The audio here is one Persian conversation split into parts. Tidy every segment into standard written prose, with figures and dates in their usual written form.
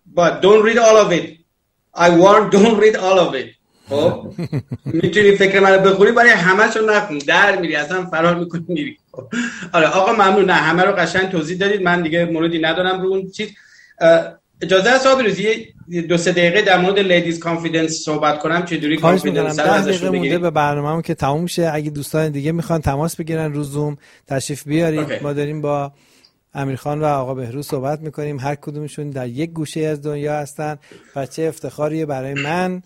but don't read all of it. I warn, don't read all of it. خب میتونی فکر منو بخونی برای همه‌شو نخون، در میری اصلا فرار میکنی میری. آره آقا ممنون، نه همه رو قشنگ توضیح دادید، من دیگه موردی ندارم رو اون چیز. اجازه است آبروزی 2-3 دقیقه در مورد لیدیز کانفیدنس صحبت کنم، چجوری کانفیدنس رو ازشون بگیریم. مونده به برنامه‌مون که تموم شه، اگه دوستان دیگه میخوان تماس بگیرن رو زوم تشریف بیارید. ما داریم با امیرخان و آقا بهروز صحبت میکنیم، هر کدومشون در یک گوشه از دنیا هستن و چه افتخاریه برای من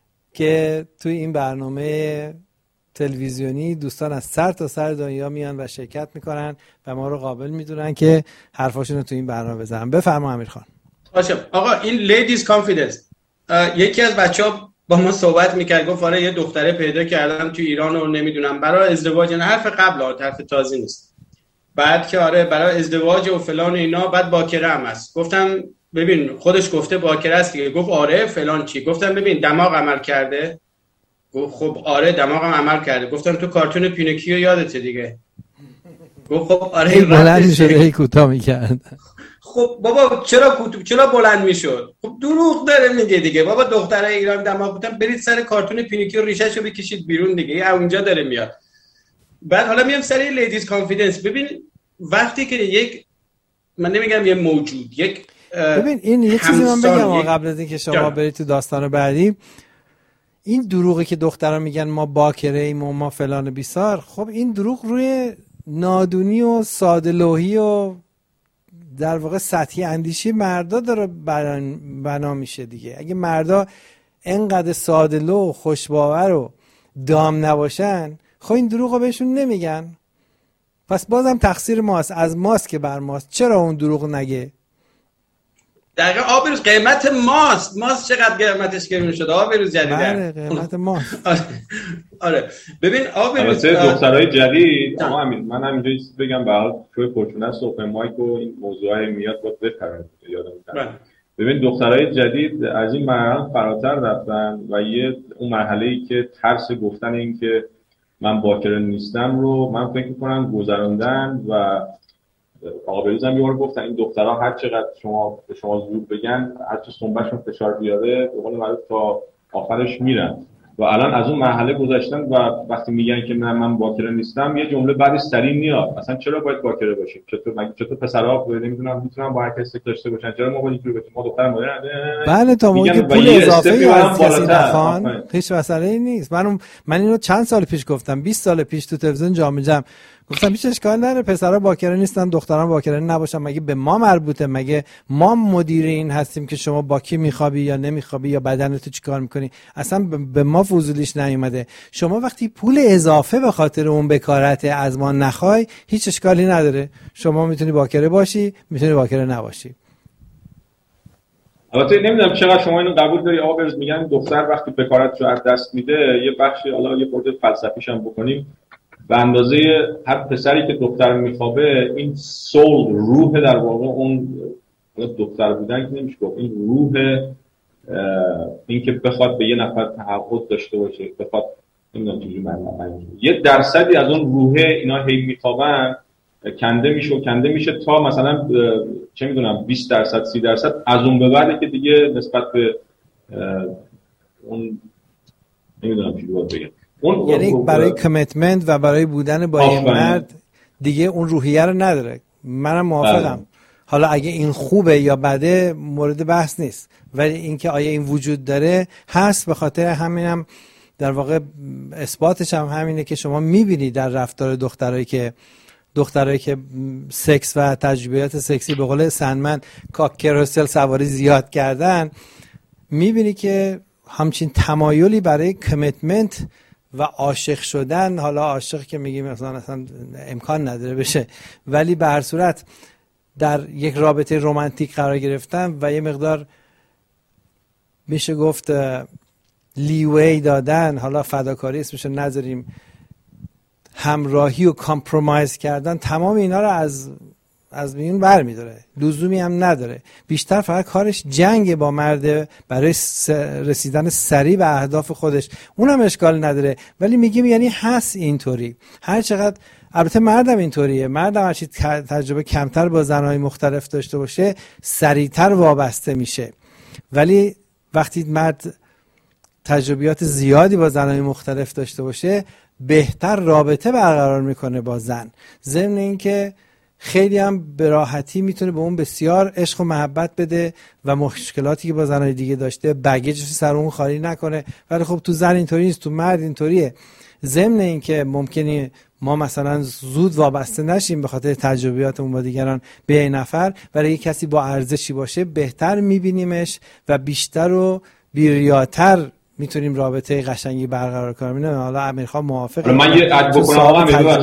که توی این برنامه تلویزیونی دوستان از سر تا سر دنیا میان و شرکت میکنن و ما رو قابل میدونن که حرفاشون رو توی این برنامه بزنن. بفرما امیرخان. باشه آقا، این لیدیز کانفیدنس، یکی از بچه‌ها با ما صحبت میکرد، گفت آره یه دختره پیدا کردم تو ایران و نمیدونم برای ازدواج، نه حرف قبل حرف تازه نیست، بعد که آره برای ازدواج و فلان و اینا، بعد باکره هم هست. گفتم ببین خودش گفته باکره است دیگه. گفت آره فلان چی. گفتم ببین دماغ عمل کرده. گفت خب آره دماغم عمل کرده. گفتم تو کارتون پینوکیو یادته دیگه. گفت خب آره این بلند میشد هی کوتاه میکرد. خب بابا چرا بلند میشد؟ خب دروغ داره میگه دیگه. بابا دخترای ایران دماغ بودن، برید سر کارتون پینوکیو ریشهشو بکشید بیرون دیگه، اونجا داره میاد. بعد حالا میام سر لیدیز کانفیدنس. ببین وقتی که من نمیگم یه موجود، ببین این یه چیزی من بگم قبل از اینکه شما برید تو داستان بعدی، این دروغی که دخترها میگن ما باکره ایم و ما فلان بیسار، خب این دروغ روی نادونی و ساده لوحی و در واقع سطحی اندیشی مردا داره بنا میشه دیگه. اگه مردا انقدر ساده لوح، خوشباور و دام نباشن، خب این دروغو بهشون نمیگن. پس بازم تقصیر ماست، از ماست که بر ماست. چرا اون دروغ نگه؟ دقیقا آبروز قیمت ماست چقدر قیمتش گرون شده آبروز جدیدن. بله قیمت ماست. آره ببین آبروز دخترای جدید. آقا امین من همینجا چیزی بگم، به حال توی فورچون است اوپن مایک و این موضوعای میاد بود بفرمایید یادم میاد. ببین دخترای جدید از این مرحله فراتر رفتن و اون مرحله‌ای که ترس گفتن این که من باکره نیستم رو من فکر می‌کنم گذروندن و آقا بهروزم یه بار گفتن این دخترها هر چقدر به شما زور بگن، هر چه سنبه‌شون فشار بیاره به قول معروف تا آخرش میرن و الان از اون مرحله گذشتن و وقتی میگن که من باکره نیستم، یه جمله بعدش سریع میاد اصلا چرا باید باکره باشیم؟ چطور پسرها نمیدونم میتونن با هر کسی داشته باشن، چرا ما باید اینجوری باشیم؟ ما دختر ما بله تا موقعی که پول اضافه از کسی نخوان هیچ مسئله‌ای نیست. من اینو چند سال پیش گفتم، 20 سال پیش تو تلویزیون جام جم گفتم هیچ اشکال نداره پسرها باکره نیستن دختران باکره نباشن، مگه به ما مربوطه؟ مگه ما مدیر این هستیم که شما با کی میخوابی یا نمیخوابی یا بدنتو چیکار میکنی؟ اصلا به ما فضولیش نیومده. شما وقتی پول اضافه به خاطر اون بکارت از ما نخوای هیچ اشکالی نداره، شما میتونی باکره باشی میتونی باکره نباشی. البته نمیدونم چقدر شما اینو قبول داری آقا بهروز، میگن دختر وقتی بکارتشو از دست میده، یه بخشی حالا یه خورده فلسفیش هم بکنیم، به اندازه هر پسری که دختر میخوابه این سول، روح در واقع اون دختر بودن که نمیشه گفت، این روح این که بخواد به یه نفر تعهد داشته باشه، بخواد نمیدونم چجوری معنی یه درصدی از اون روح اینا هی میخوابن کنده میشه تا مثلا چه میدونم 20% 30% از اون به بعد که دیگه نسبت به اون نمیدونم چی باید بگم، یعنی برای کمیتمنت و برای بودن با یه مرد دیگه اون روحیه رو نداره. منم موافقم. حالا اگه این خوبه یا بده مورد بحث نیست، ولی اینکه آیا این وجود داره هست. به خاطر همینم در واقع اثباتش هم همینه که شما میبینید در رفتار دخترایی که سکس و تجربیات سکسی به قول سندمن کاکروسل سواری زیاد کردن، میبینی که همچین تمایلی برای کمیتمنت و عاشق شدن، حالا عاشق که میگیم اصلا امکان نداره بشه، ولی به هر صورت در یک رابطه رمانتیک قرار گرفتن و یه مقدار میشه گفت لیوی دادن، حالا فداکاری اسمشو نذاریم، همراهی و کامپرومایز کردن، تمام اینا رو از میون برمی‌داره، لزومی هم نداره. بیشتر فقط کارش جنگ با مرده برای رسیدن سریع به اهداف خودش، اونم اشکال نداره. ولی میگیم یعنی هست اینطوری، هر چقدر البته مردم اینطوریه، مردم هرچی تجربه کمتر با زنهای مختلف داشته باشه سریعتر وابسته میشه. ولی وقتی مرد تجربیات زیادی با زنهای مختلف داشته باشه بهتر رابطه برقرار میکنه با زن، ضمن اینکه خیلی هم به راحتی میتونه به اون بسیار عشق و محبت بده و مشکلاتی که با زنهای دیگه داشته بگیجش سر اون خالی نکنه. ولی خب تو زن اینطوری نیست، تو مرد اینطوریه. ضمن اینکه ممکنه ما مثلا زود وابسته نشیم به خاطر تجربیاتمون با دیگران به یه نفر، ولی یک کسی با ارزشی باشه بهتر میبینیمش و بیشتر و بیریاتر میتونیم رابطه قشنگی برقرار کنیم. حالا امیرخان موافقه؟ من یه اد بکنم آقا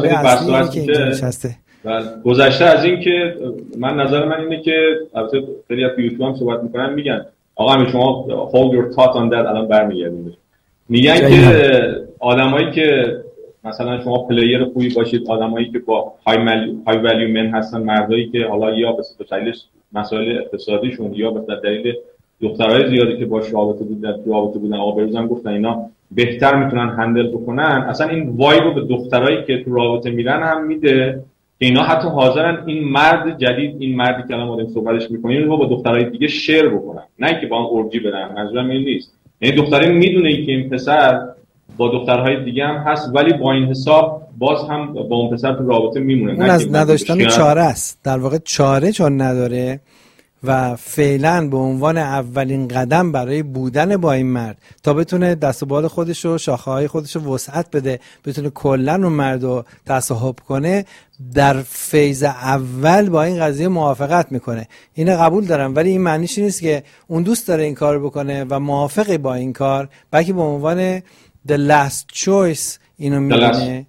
گذشته از این که من نظر من اینه که البته خیلی از یوتیوب هم صحبت میکنن میگن آقا امیر شما hold your thought on that، الان برمیگردیم میگن که آدمایی که مثلا شما پلیر خوبی باشید، آدمایی که با های ولیو من هستن، مردایی که حالا یا به دلیل مسائل اقتصادیشون یا به دلیل دخترای زیادی که باش رابطه بودن آقا بروزم گفتن اینا بهتر میتونن هندل بکنن، اصلا این وایب رو به دخترایی که تو رابطه میرن هم میده که اینا حتی حاضرن این مرد جدید، این مردی که الان ما داریم صحبتش میکنیم رو با دخترای دیگه شیر بکنن، نه اینکه با هم اورجی بدن. منظورم این نیست، یعنی دختره میدونه که این پسر با دخترهای دیگه هم هست ولی با این حساب باز هم با اون پسر تو رابطه میمونه. اون از نداشتن چاره است، در واقع چاره چون نداره و فعلا به عنوان اولین قدم برای بودن با این مرد تا بتونه دست و بال خودش و شاخه‌های خودش رو وسعت بده، بتونه کلا اون مرد رو تصاحب کنه، در فیز اول با این قضیه موافقت میکنه. اینو قبول دارم، ولی این معنیش نیست که اون دوست داره این کار بکنه و موافقه با این کار، بلکه به عنوان the last choice اینو میبینه.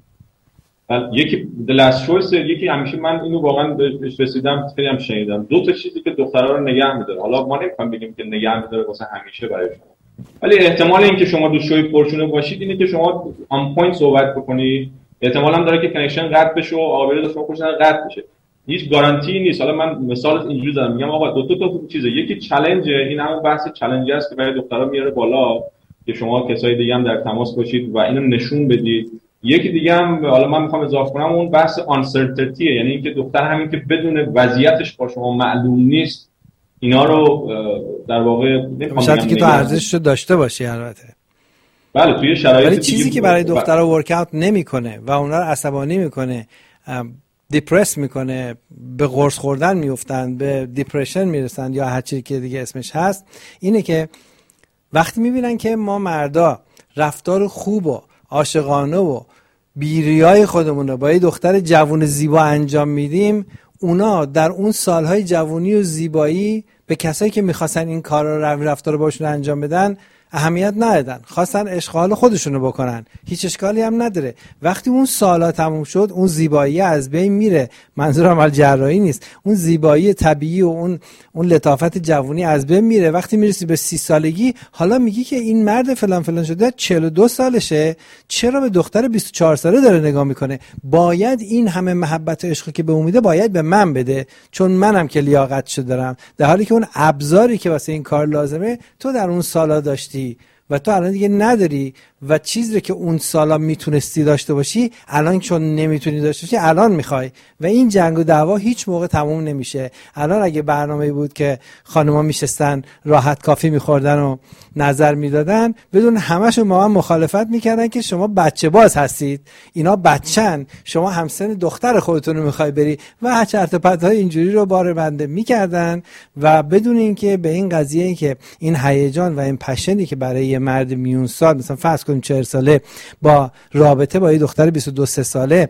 یکی the last choice، یکی همیشه من اینو واقعا بهش رسیدم، خیلی هم شنیدم، دو تا چیزی که دخترها رو نگه می‌داره. حالا ما نمی‌خوام بگیم که نگه می‌داره واسه همیشه برای شما، ولی احتمال اینکه شما دوستای پرچونه باشید اینه که شما آن پوینت صحبت بکنید، احتمال هم داره که کانکشن قطع بشه و آبروی شما خوشن قطع بشه. هیچ گارانتی نیست. حالا من مثال اینجوری زدم، میگم آقا دو تا چیزه، یکی چالش، این همون بحث چالش است که برای دخترها میاره بالا که شما کسای دیگه هم در تماس باشید و اینو نشون بدید. یکی دیگه هم حالا من میخوام اضافه کنم، اون بحث آنسرتینتیه، یعنی اینکه دختر همین که بدون وضعیتش با شما معلوم نیست اینا رو در واقع شرطی که تو ارزشش رو داشته باشی. البته بله توی شرایط ولی چیزی که برای دخترها ورک اوت نمیکنه و اونا رو عصبانی میکنه، دیپرس میکنه، به قرص خوردن میافتن، به دیپرشن میرسن یا هر چیزی که دیگه اسمش هست، اینه که وقتی میبینن که ما مردا رفتار خوب و عاشقانه و بیریای خودمون رو با یه دختر جوون زیبا انجام میدیم، اونا در اون سالهای جوونی و زیبایی به کسایی که میخواستن این کار رو رفتار باشون انجام بدن اهمیت ندادن، خواستن اشغال خودشونو بکنن، هیچ اشکالی هم نداره. وقتی اون سالا تموم شد اون زیبایی از بین میره، منظورم عمل جراحی نیست، اون زیبایی طبیعی و اون لطافت جوونی از بین میره. وقتی میرسی به 30 سالگی حالا میگی که این مرد فلان فلان شده 42 سالشه، چرا به دختر 24 ساله داره نگاه میکنه؟ باید این همه محبت و عشقی که به اون میده باید به من بده، چون منم که لیاقتشو دارم، در حالی که اون ابزاری که واسه این کار لازمه تو در اون سالا داشتی و تو الان دیگه نداری و چیزی که اون سالا میتونستی داشته باشی الان چون نمیتونی داشته باشی الان میخوای و این جنگ و دعوا هیچ موقع تموم نمیشه. الان اگه برنامه‌ای بود که خانم‌ها میشستن راحت کافی میخوردن و نظر میدادن بدون همشون با من مخالفت میکردن که شما بچه باز هستید، اینا بچن، شما همسن دختر خودتون رو میخوای بری و چرت و پرت‌های اینجوری رو بار بنده میکردن و بدون اینکه به این قضیه که این هیجان و این پشنی که برای یه مرد میون سال مثلا فرض کنیم 40 ساله با رابطه با یه دختر 22-23 ساله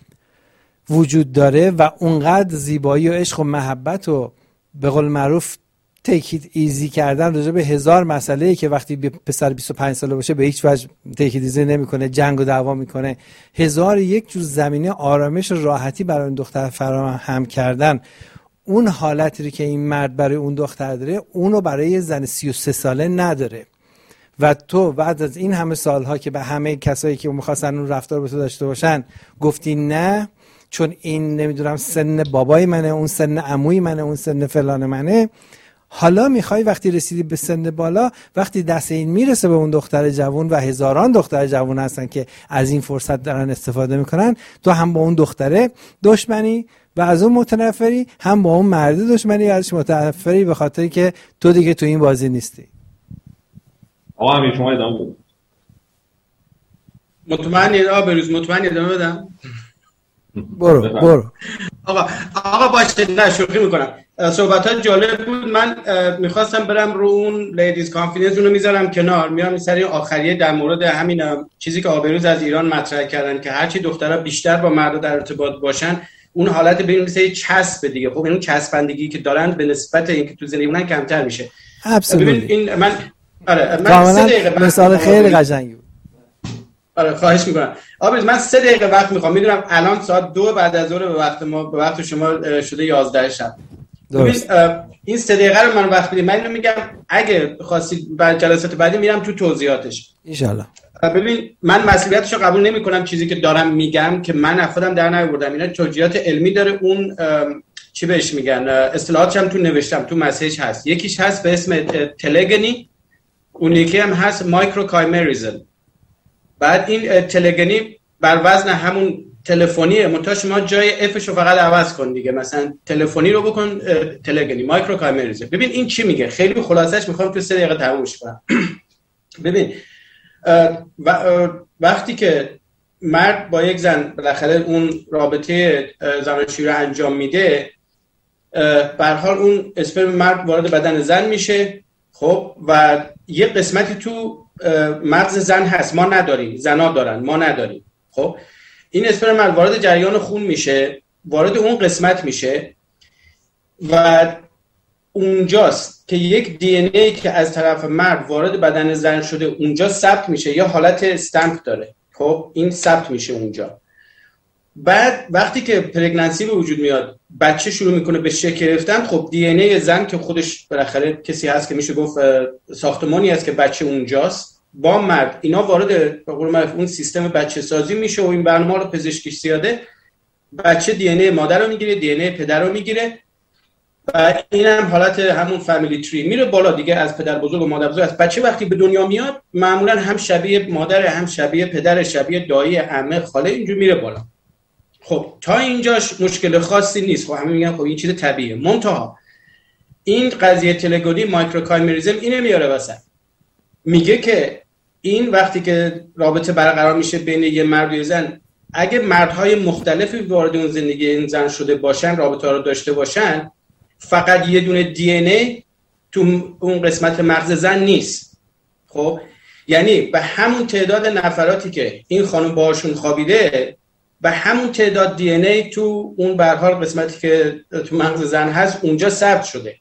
وجود داره و اونقدر زیبایی و عشق و محبت و به قول معروف تیک ایزی کردن راجع به 1000 مسئله که وقتی پسر 25 ساله باشه به هیچ وجه تیک ایزی نمیکنه، جنگ و دعوا میکنه، 1001 جور زمینه آرامش و راحتی برای اون دختر فراهم کردن، اون حالتی که این مرد برای اون دختر داره اونو برای زن 33 ساله نداره. و تو بعد از این همه سالها که به همه کسایی که می‌خواستن اون رفتار به تو داشته باشن گفتی نه چون این نمیدونم سن بابای منه، اون سن عموی منه، اون سن فلان منه، حالا میخوای وقتی رسیدی به سن بالا، وقتی دست این میرسه به اون دختر جوان و هزاران دختر جوان هستن که از این فرصت دارن استفاده میکنن، تو هم با اون دختره دشمنی و از اون متنفری، هم با اون مرد دشمنی ازش متنفری به خاطری که تو دیگه تو این بازی نیستی. آقا همین شما ادامه بدید. مطمئنی بروز مطمئنی ادامه بدم؟ برو. آقا باشه، نه شوخی میکنم. صحبتات جالب بود. من میخواستم برم رو اون لیدیز کانفیدنس، اونو میذارم کنار، میام سری آخریه در مورد همین چیزی که آبروز از ایران مطرح کردن که هرچی دخترها بیشتر با مردا در ارتباط باشن اون حالت ببین مثل چسب دیگه. خب این چسبندگی که دارن به نسبت اینکه تو زندگی اونن کمتر میشه. ببین این من 3 دقیقه مثال خیلی قشنگی بود. خواهش میکنم. من 3 دقیقه وقت میخوام. میدونم الان ساعت 2 بعد از ظهر، به وقت ما، به وقت شما شده 11 شب. این 3 دقیقه رو من وقت بدید. من اینو میگم اگه خواستید بعد جلسات بعدی میرم تو توضیحاتش ان شاء الله. ببین من مسئولیتش رو قبول نمیکنم، چیزی که دارم میگم که من خودم در نیاوردم، اینا توجیهات علمی داره. اون چی بهش میگن، اصطلاحاتش هم تو نوشتم، تو مسیج هست. یکیش هست به اسم تلگنی، اون یکی هم هست مایکروکایمریزم. بعد این تلگنی بر وزن همون تلفنیه، منتها شما جای افش رو فقط عوض کن دیگه، مثلا تلفنی رو بکن تلگنی، مایکروکایمریزم. ببین این چی میگه، خیلی خلاصش میخوام تو 3 دقیقه تمومش کنم. ببین وقتی که مرد با یک زن بالاخره اون رابطه زناشویی رو انجام میده، به هر حال اون اسپرم مرد وارد بدن زن میشه. خب و یه قسمتی تو مغز زن هست ما نداریم، زنا دارن ما نداریم. خب این اسپرم مرد وارد جریان خون میشه، وارد اون قسمت میشه و اونجاست که یک دی ان ای که از طرف مرد وارد بدن زن شده اونجا ثبت میشه، یا حالت استمپ داره. خب این ثبت میشه اونجا. بعد وقتی که پرگننسی به وجود میاد، بچه شروع میکنه به شکل گرفتن. خب دی ان ای زن که خودش بالاخره کسی هست که میشه گفت ساختمانی هست که بچه اونجاست، با مرد اینا وارد به قول معروف اون سیستم بچه سازی میشه و این برنامه رو پزشکی زیاده. بچه دی ان ای مادر رو میگیره، دی ان ای پدر رو میگیره و این هم حالت همون فامیلی تری میره بالا دیگه، از پدر بزرگ و مادر بزرگ. از بچه وقتی به دنیا میاد معمولا هم شبیه مادر، هم شبیه پدر، شبیه دایی، عمه، خاله، اینجور میره بالا. خب تا اینجاش مشکل خاصی نیست. خب همه میگن خب این چیز طبیعیه. منتها این قضیه تلگنی مایکروکایمریزم اینو میاره واسه، میگه که این وقتی که رابطه برقرار میشه بین یه مرد و یه زن، اگه مردهای مختلفی وارد اون زندگی این زن شده باشن، رابطه رو داشته باشن، فقط یه دونه دی ان ای تو اون قسمت مغز زن نیست. خب یعنی به همون تعداد نفراتی که این خانم باهاشون خوابیده، به همون تعداد دی ان ای تو اون به هر حال قسمتی که تو مغز زن هست اونجا ثبت شده.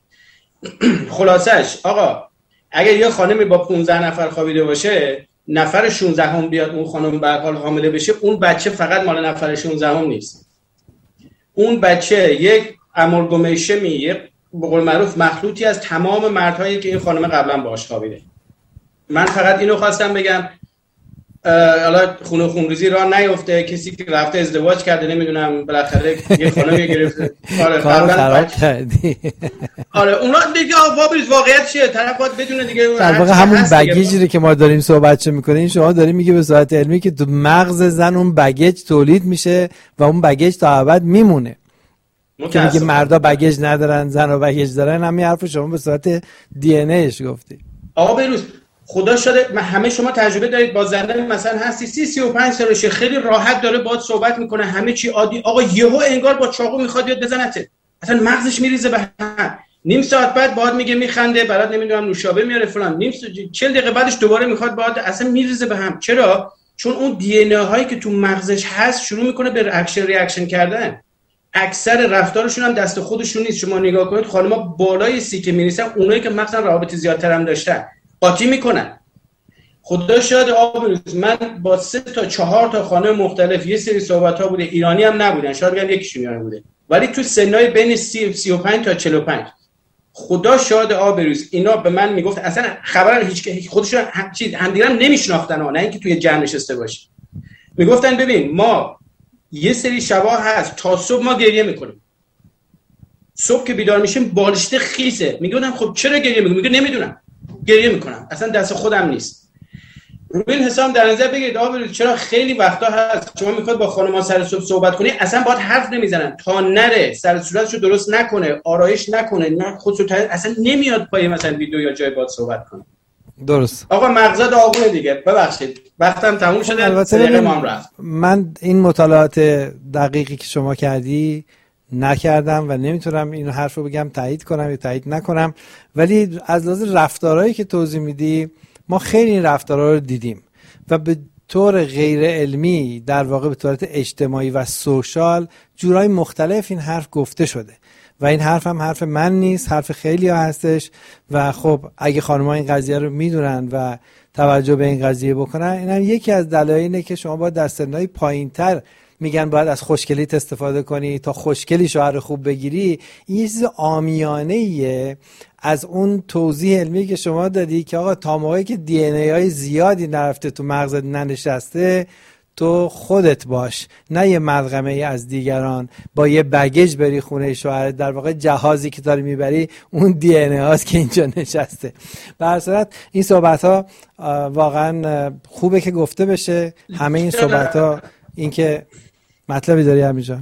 خلاصش آقا اگه یه خانمی با 15 نفر خوابیده باشه، نفر 16 هم بیاد اون خانم به هر حال حامله بشه، اون بچه فقط مال نفر 16 هم نیست. اون بچه یک امالگامیشنی، یک به قول معروف مخلوطی از تمام مردهایی که این خانم قبلا باهاش خوابیده. من فقط اینو خواستم بگم، حالا خونریزی راه نیفته. کسی که رفته ازدواج کرده نمیدونم بالاخره یه خانمی گرفته، آره قبلا کردی، آره اونا دیگه واقعیت چیه؟ طرف باید بدونه دیگه. در واقع همون بگیجی که ما داریم صحبتشو میکنیم، شما داریم میگه به صورت علمی که تو مغز زن اون بگیج تولید میشه و اون بگیج تا ابد میمونه. که میگه مردا بگیج ندارن، زن‌ها بگیج دارن. همین حرف شما به صورت دی ان ایش گفتی. آقا بروز خدا شده همه شما تجربه دارید با زنه مثلا هستی 35 سالشه، خیلی راحت داره باهات صحبت میکنه، همه چی عادی. آقا یهو انگار با چاقو میخواد بیاد بزنته، اصلا مغزش میریزه به هم. نیم ساعت بعد باهات میگه میخنده، برات نمیدونم نوشابه میاره فلان، نیم 40 دقیقه بعدش دوباره میخواد باهات، اصلا میریزه به هم. چرا؟ چون اون دی ان ای هایی که تو مغزش هست شروع میکنه به ریاکشن کردن. اکثر رفتارشون هم دست خودشون نیست. شما نگاه کنید خانم‌ها بالای 30 که میرسن، اونایی که مثلا رابطه زیادتر هم داشتن قاطی میکنن. خدا شاید آبروز من با 3 تا 4 تا خانم مختلف یه سری صحبت‌ها بوده، ایرانی هم نبودن، شاید بگم یکیشون ایرانی بوده، ولی تو سنای بین 35 تا 45. خدا شاید آبروز اینا به من میگفت اصلا خبر هیچ خودشون همدیگه نمیشناختن، نه اینکه توی جمع نشسته باشه. میگفتن ببین ما یه سری شبا هست تا صبح ما گریه میکنیم، صبح که بیدار میشیم بالشته خیسه. میگفتن خب چرا گریه میکنی؟ میگه نمیدونم، گریه میکنم، اصلا دست خودم نیست. روی این حساب در نظر بگیرید آقا چرا خیلی وقتا هست شما میخواد با خانم‌ها سر صبح صحبت کنی اصلا باهات حرف نمیزنن تا نره سر صورتشو درست نکنه، آرایش نکنه، نه خودشو اصلا نمیاد پای مثلا ویدیو یا جای باهات صحبت کنه. درست. آقا مغزت داغونه دیگه، ببخشید وقتم تموم شده، دقیقه ما هم رفت. من این مطالعات دقیقی که شما کردی نکردم و نمیتونم این حرف رو بگم تایید کنم یا تایید نکنم، ولی از لحاظ رفتارهایی که توضیح میدی ما خیلی این رفتارها رو دیدیم و به طور غیر علمی در واقع به طورت اجتماعی و سوشال جورای مختلف این حرف گفته شده و این حرف هم حرف من نیست، حرف خیلی ها هستش و خب اگه خانم‌ها این قضیه رو میدونن و توجه به این قضیه بکنن، این هم یکی از دلایل اینه که شما باید در سن‌های پایین‌تر میگن باید از خوشگلیت استفاده کنی تا خوشگلی شوهر خوب بگیری. این یه چیز عامیانه‌ایه از اون توضیح علمی که شما دادی که آقا تا موقعی که دی ان ای های زیادی نرفته تو مغزت ننشسته تو خودت باش، نه یه ملغمه ای از دیگران با یه بگیج بری خونه شوهرت. در واقع جهازی که داری میبری اون دی ان ای هاست که اینجا نشسته. به هر صورت این صحبت ها واقعا خوبه که گفته بشه. همه این صحبت ها این که مطلبی داری همین جان؟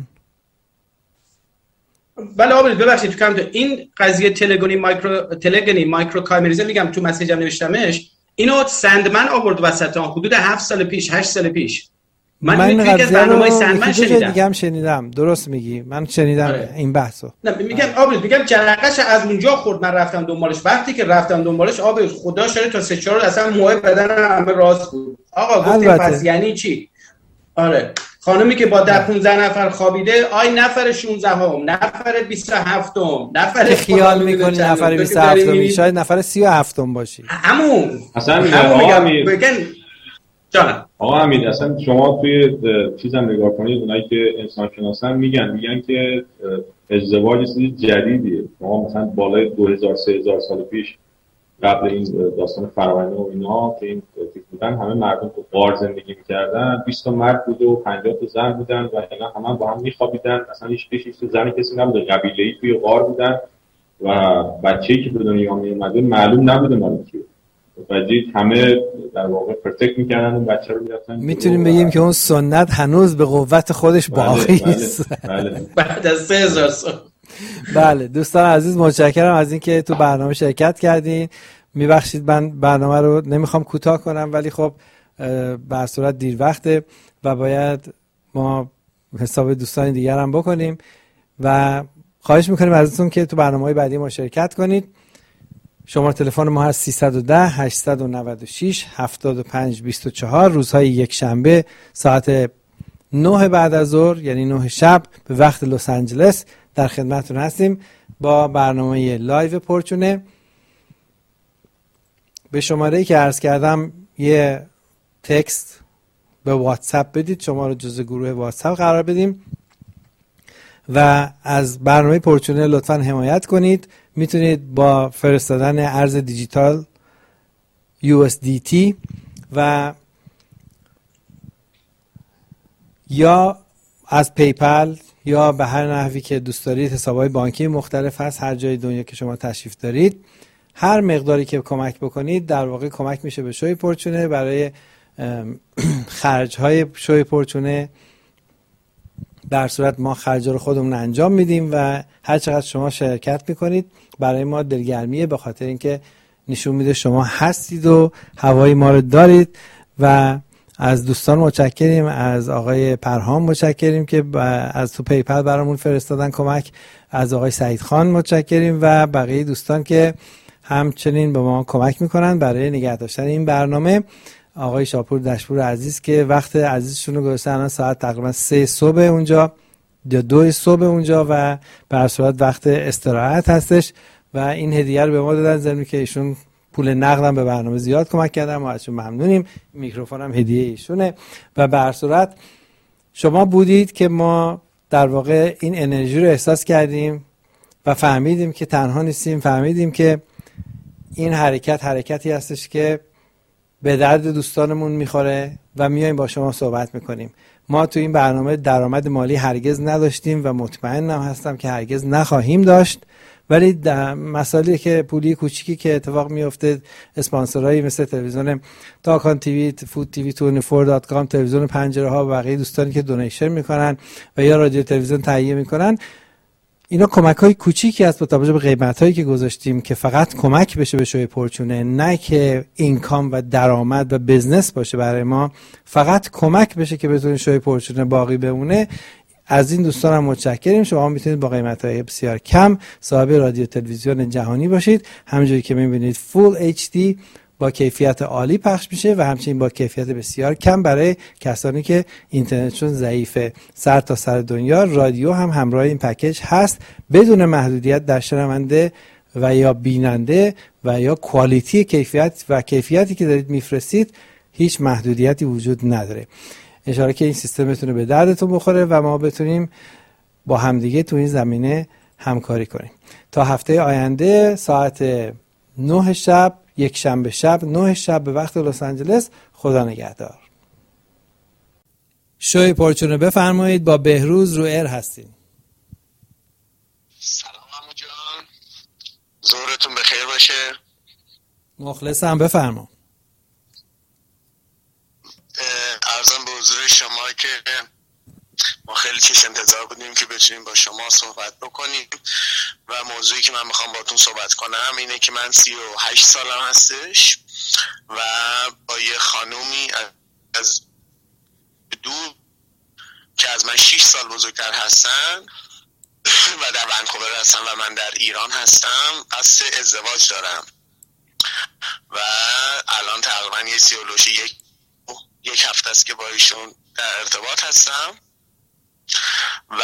بله آقا ببخشید تو کم این قضیه تلگنی مایکرو کایمریزم میگم تو مسیجم نوشتمش، اینو سندمن آورد وسط آن حدود 7 سال پیش 8 سال پیش. من این از برنامه‌های سندمن شنیدم. دیگه هم شنیدم. درست میگی، من شنیدم این بحثو. نه میگم آقا میگم جرقش از اونجا خورد، من رفتم دنبالش. وقتی که رفتم دنبالش آقا خدا شده تا 3-4 اصلا موهای بدن همه راست بود. آقا گفتم پس یعنی چی؟ آره خانمی که با 15 نفر خوابیده، آی نفر 16 هم، نفر 27 هم، نفر خیال میکنی نفر 27 هم شاید نفر 37 هم باشی. همون اصلا آقا امیر اصلا شما توی چیزم نگاه کنید، اونایی که انسان شناسن میگن که ازدواج چیز جدیدیه. شما مثلا بالای 2000-3000 سال پیش قبل این داستان فرعونی و اینا که این چیز بودن، همه مردم تو غار زندگی می‌کردن، 20 تا مرد بود و 50 تا زن بودن و اینا همه با هم می‌خوابیدن. اصلا هیچ زنی کسی نبود، قبیله‌ای توی غار بودن و بچه‌ای که به دنیا میومده معلوم نبوده مال کیه. بچه‌ای همه در واقع پروتکت می‌کردن اون بچه رو می‌رفتن. میتونیم بگیم که اون سنت هنوز به قوت خودش باقی است. بله. بعد از 3000 سال. بله دوستان عزیز متشکرم از اینکه تو برنامه شرکت کردین. میبخشید من برنامه رو نمیخوام کوتاه کنم ولی خب به هر صورت دیر وقته و باید ما حساب دوستان دیگر هم بکنیم و خواهش میکنیم ازتون که تو برنامه‌های بعدی ما شرکت کنید. شماره تلفن ما هست 310 896 7524. روزهای یک شنبه ساعت 9 بعد از ظهر یعنی 9 شب به وقت لس آنجلس در خدمتتون هستیم با برنامه لایو پرچونه. به شماره‌ای که عرض کردم یه تکست به واتساپ بدید، شما رو جزو گروه واتساپ قرار بدیم و از برنامه پرچونه لطفاً حمایت کنید. میتونید با فرستادن ارز دیجیتال USDT و یا از پیپل یا به هر نحوی که دوست دارید، حساب‌های بانکی مختلف هست هر جای دنیا که شما تشریف دارید، هر مقداری که کمک بکنید در واقع کمک میشه به شوی پرچونه برای خرج‌های شوی پرچونه. در صورت ما خرج رو خودمون انجام میدیم و هر چقدر شما شرکت میکنید برای ما دلگرمیه، به خاطر اینکه نشون میده شما هستید و هوای ما رو دارید. و از دوستان متشکریم، از آقای پرهام متشکریم که از تو پیپل برامون فرستادن کمک، از آقای سعید خان متشکریم و بقیه دوستان که همچنین به ما کمک میکنن برای نگه داشتن این برنامه. آقای شاپور دشپور عزیز که وقت عزیزشون رو گذاشتن، الان ساعت تقریبا 3 صبح اونجا یا 2 صبح اونجا و به هر صورت وقت استراحت هستش و این هدیه رو به ما دادن، ضمن که ایشون پول نقدم به برنامه زیاد کمک کردن، ما ازشون ممنونیم. میکروفون هم هدیه ایشونه و به هر صورت شما بودید که ما در واقع این انرژی رو احساس کردیم و فهمیدیم که تنها نیستیم، فهمیدیم که این حرکتی هستش که به درد دوستانمون میخوره و میایم با شما صحبت میکنیم. ما تو این برنامه درآمد مالی هرگز نداشتیم و مطمئنم هستم که هرگز نخواهیم داشت ولی در مسائلی که پولی کوچیکی که اتفاق میفته، اسپانسرایی مثل تلویزیون تاکان تیوی، فود تیوی 24.com، تلویزیون پنجره ها و بقیه دوستانی که دونیشن میکنن و یا رادیو تلویزیون تهیه میکنن، اینا کمک‌های کوچیکی است با توجه به قیمت‌هایی که گذاشتیم که فقط کمک بشه به شوی پرچونه، نه که اینکام و درآمد و بزنس باشه برای ما، فقط کمک بشه که بتونه شوی پرچونه باقی بمونه. از این دوستانم متشکریم. شما میتونید با قیمت‌های بسیار کم صاحب رادیو تلویزیون جهانی باشید. همونجوری که می‌بینید فول HD با کیفیت عالی پخش میشه و همچنین با کیفیت بسیار کم برای کسانی که اینترنتشون ضعیفه. سر تا سر دنیا رادیو هم همراه این پکیج هست بدون محدودیت در شنونده و یا بیننده و یا کوالیتی کیفیت و کیفیتی که دارید میفرستید هیچ محدودیتی وجود نداره. اشاره که این سیستم بتونه به دردتون بخوره و ما بتونیم با همدیگه تو این زمینه همکاری کنیم. تا هفته آینده ساعت 9 شب، یک شنبه شب 9 شب به وقت لس آنجلس. خدا نگهدار. شوی پرچونه بفرمایید، با بهروز رو ایر هستیم. سلام عمو جان، ظهرتون بخیر باشه. مخلصم، بفرما. عرضم به حضور شما که ما خیلی چیز انتظار بودیم که بتونیم با شما صحبت بکنیم و موضوعی که من میخوام باتون صحبت کنم اینه که من 38 سالم هستش و با یه خانومی از دور که از من 6 سال بزرگتر هستن و در ونکوور هستن و من در ایران هستم، قصد ازدواج دارم و الان تقریبا یه سیولوژی یک هفته است که با ایشون در ارتباط هستم و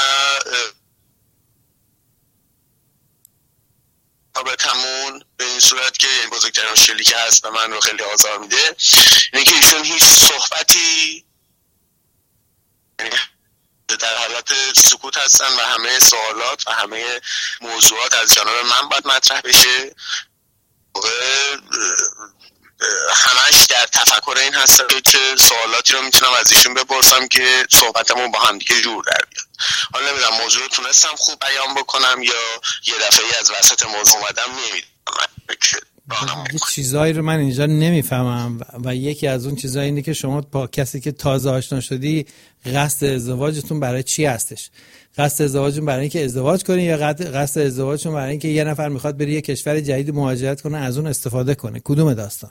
رابطمون به این صورت که بزرگترین مشکلی که هست و من رو خیلی آزار میده اینه که ایشون هیچ صحبتی در حالت سکوت هستن و همه سوالات و همه موضوعات از جانب من باید مطرح بشه. همش در تفکر این هستم که چه سوالاتی رو میتونم از ایشون بپرسم که صحبتمون با هم دیگه جور در بیاد. حالا نمیدونم موضوع رو تونستم خوب بیان بکنم یا یه دفعه از وسط موضوع اومدم یه چیزایی رو من اینجا نمیفهمم و یکی از اون چیزایی اینه که شما با کسی که تازه آشنا شدی قصد ازدواجتون برای چی هستش؟ قصد ازدواجتون برای اینکه ازدواج کنی یا قصد ازدواجتون برای اینکه یه نفر میخواد بره یه کشور جدید مهاجرت کنه از اون استفاده کنه؟ کدوم داستان؟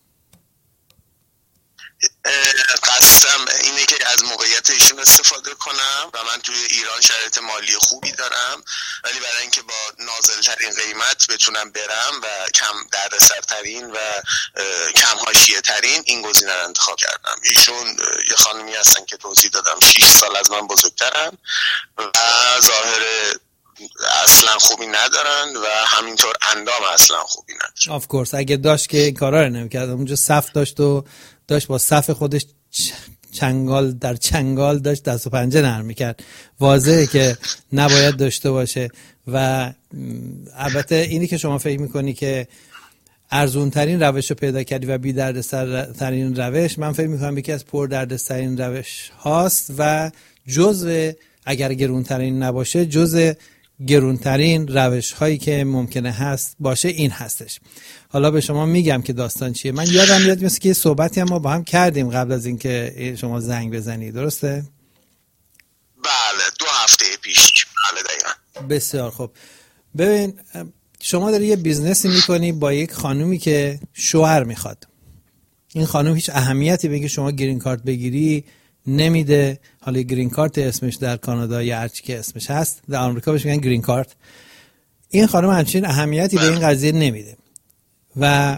قصدم اینه که از موقعیت ایشون استفاده کنم و من توی ایران شرایط مالی خوبی دارم ولی برای اینکه با نازل‌ترین قیمت بتونم برم و کم دردسرترین و کم حاشیه ترین این گزینه رو انتخاب کردم. ایشون یه خانمی هستن که توضیح دادم 6 سال از من بزرگترن و ظاهر اصلا خوبی ندارن و همینطور اندام اصلا خوبی ندارن. آف کورس اگه داشت که این کارا رو نمی‌کرد. اونجا صف داشت و داشت با صف خودش چنگال در چنگال داشت دست و پنجه نرم میکرد. واضحه که نباید داشته باشه. و البته اینی که شما فکر میکنی که ارزون ترین روش رو پیدا کردی و بی دردسر ترین روش، من فکر میکنم یکی از پر دردسر ترین روش هاست و جزء، اگر گرون ترین نباشه، جزء گرونترین روش هایی که ممکنه هست باشه این هستش. حالا به شما میگم که داستان چیه. من یادم میاد مثل که یه صحبتی هم ما با هم کردیم قبل از اینکه شما زنگ بزنی، درسته؟ بله 2 هفته پیش. بله دقیقاً. بسیار خوب. ببین شما داری یه بیزنسی میکنی با یک خانومی که شوهر میخواد. این خانوم هیچ اهمیتی به اینکه شما گرین کارت بگیری نمیده. حالا گرین کارت اسمش در کانادا یا هرچی که اسمش هست، در آمریکا بهش میگن گرین کارت. این خانم همچین اهمیتی به این قضیه نمیده و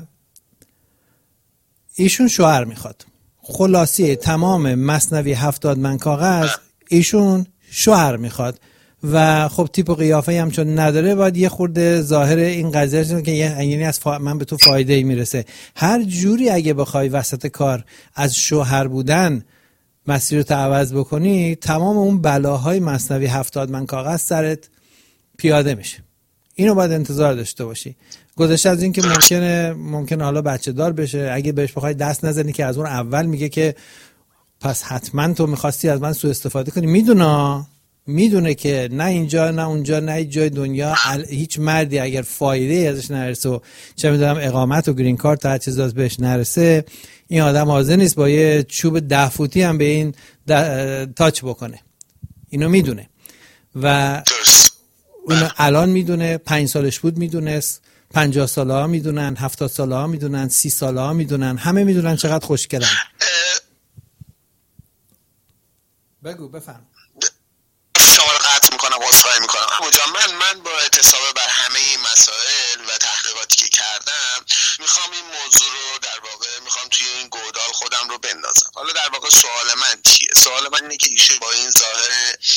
ایشون شوهر میخواد. خلاصیه تمام مثنوی 70 من کاغذ ایشون شوهر میخواد و خب تیپ و قیافه هم چون نداره باید یه خورده ظاهر این قضیه که یعنی از من به تو فایده ای میرسه. هر جوری اگه بخوای وسط کار از شوهر بودن مسیر رو عوض بکنی، تمام اون بلاهای مثنوی 70 من کاغذ سرت پیاده میشه. اینو باید انتظار داشته باشی. گذشته از این که ممکنه حالا بچه دار بشه، اگه بهش بخوای دست نزنی که از اون اول میگه که پس حتما تو میخواستی از من سوء استفاده کنی. میدونه میدونه که نه اینجا نه اونجا نه جای دنیا هیچ مردی اگر فایده ازش نرسه و چه میدونم اقامت و گرین کارت تا هر چیز بهش نرسه، این آدم حاضر نیست با یه چوب 10 فوتی هم به این تاچ بکنه. اینو میدونه و اون الان میدونه، 5 سالش بود میدونست، 50 ساله ها میدونن، 70 ساله ها میدونن، 30 ساله ها میدونن، همه میدونن چقدر خوشگلن. بگو بفهم. شما رو قطع میکنم، عذرخواهی میکنم. من با اعتصاب بر همه این مسائل و تحقیقاتی که کردم میخوام این موضوع رو در واقع میخوام توی این گودال خودم رو بندازم. حالا در واقع سوال من چیه؟ سوال من اینه که ایشون با این ظاهر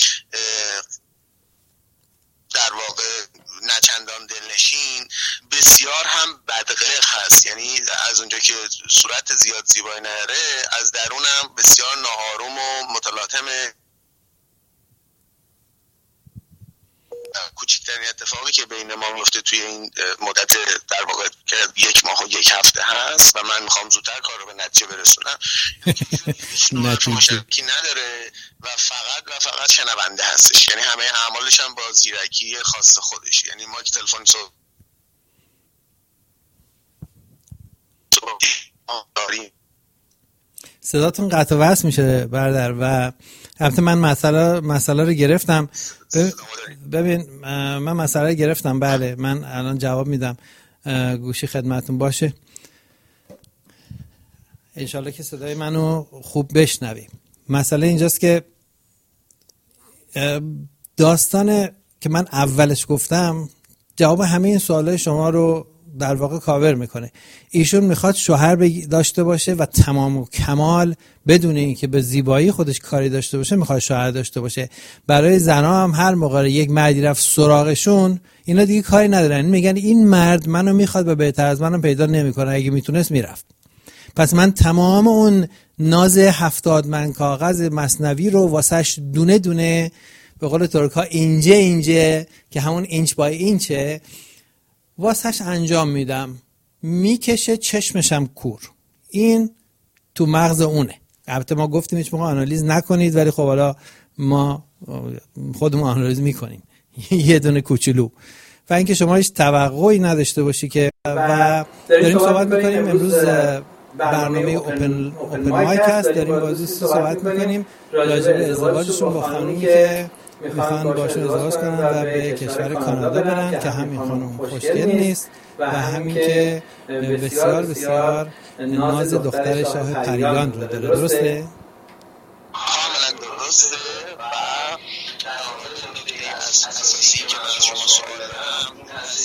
در واقع نچندان دلنشین بسیار هم بدقلق هست، یعنی از اونجا که صورت زیاد زیبایی نداره از درونم بسیار ناآروم و متلاطم. کوچکترین اتفاقی که بین ما میفته توی این مدت در واقع که 1 ماه و 1 هفته هست و من میخوام زودتر کار رو به نتیجه برسونم نتیجه نداره و فقط شنونده هستش، یعنی همه اعمالش هم با زیرکی خاص خودش. یعنی ما که تلفن داریم صداتون قطع و وصل میشه برادر و البته من مسئله رو گرفتم. ببین من مسئله رو گرفتم. بله من الان جواب میدم، گوشی خدمتون باشه انشالله که صدای منو خوب بشنوی. مسئله اینجاست که داستان که من اولش گفتم جواب همه این سوالای شما رو در واقع کاور میکنه. ایشون میخواد شوهر داشته باشه و تمام و کمال بدون اینکه به زیبایی خودش کاری داشته باشه میخواد شوهر داشته باشه. برای زنا هم هر موقع یک مردی رفت سراغشون اینا دیگه کاری ندارن، میگن این مرد منو میخواد و بهتر از منم پیدا نمیکنه، اگه میتونست میرفت. پس من تمام اون ناز 70 من کاغذ مثنوی رو واسش دونه دونه به قول ترکا اینجه که همون اینچ بای اینچه واسهش انجام میدم، میکشه چشمشم کور. این تو مغز اونه. البته ما گفتیم هیچ موقع آنالیز نکنید، ولی خب حالا ما خودمون آنالیز میکنیم یه دونه کوچولو. و اینکه شما هیچ توقعی نداشته باشی که و داریم صحبت میکنیم امروز برنامه اوپن مایک هست، داریم بازی صحبت میکنیم راجع به ازدواجشون با خانومی که میخوان باشون ازدواج کنن و به کشور کانادا برن که همین خانم خوشگل نیست و همین که بسیار بسیار ناز دختر شاه پریان رو داره. درسته؟ کاملا درسته و نکته اساسی که من شما سوال دارم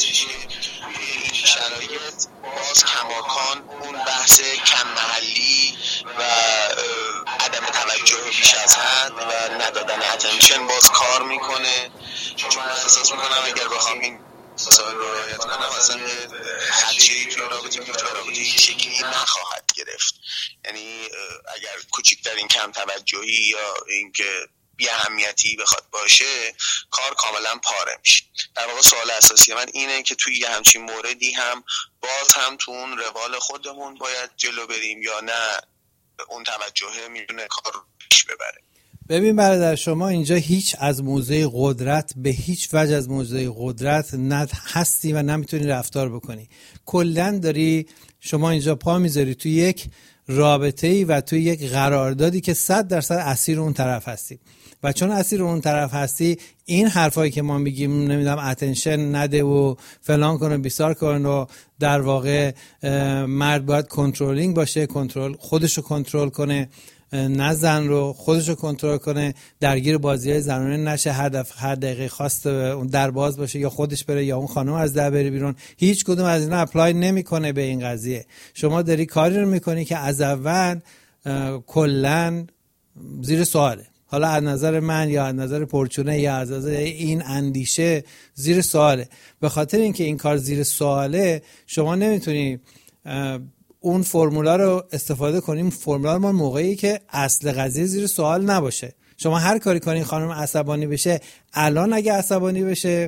شرایط باز کماکان اون بحث کم محلی و عدم توجه بیش از حد و ندادن اتنشن باز کار میکنه. چون من احساس میکنم اگر بخوام این مسائل رو رعایت کنم اصلا خدشه‌ای توی رابطه هیچ شکلی نخواهد گرفت. یعنی اگر کوچکترین کم توجهی یا اینکه بی اهمیتی بخواد باشه کار کاملا پاره میشه. در واقع سوال اساسی من اینه که توی یه همچین موردی هم باز هم تو اون روال خودمون باید جلو بریم یا نه اون توجهه میتونه کار رو پیش ببره. ببین برادر، شما اینجا هیچ از موضع قدرت به هیچ وجه از موضع قدرت نه هستی و نمیتونی رفتار بکنی. کلن داری شما اینجا پا میذاری توی یک رابطه‌ای و توی یک قراردادی که 100% اسیر اون طرف هستی و چون اسیر اون طرف هستی این حرفایی که ما میگیم نمیدونم اتنشن نده و فلان کنه بیسار کنه و در واقع مرد باید کنترلینگ باشه، خودشو کنترل کنه، نه زن رو خودشو کنترل کنه، درگیر بازی‌های زنانه نشه، هر دقیقه خواست اون در باز باشه یا خودش بره یا اون خانم از در بره بیرون. هیچ کدوم از اینا اپلای نمیکنه به این قضیه. شما داری کاری رو میکنی که از اول کلاً زیر سواله. حالا از نظر من یا از نظر پرچونه یا از نظر این اندیشه زیر سواله. به خاطر اینکه این کار زیر سواله شما نمیتونی اون فرمولا رو استفاده کنیم. فرمولا ما موقعی که اصل قضیه زیر سوال نباشه. شما هر کاری کنین خانم عصبانی بشه، الان اگه عصبانی بشه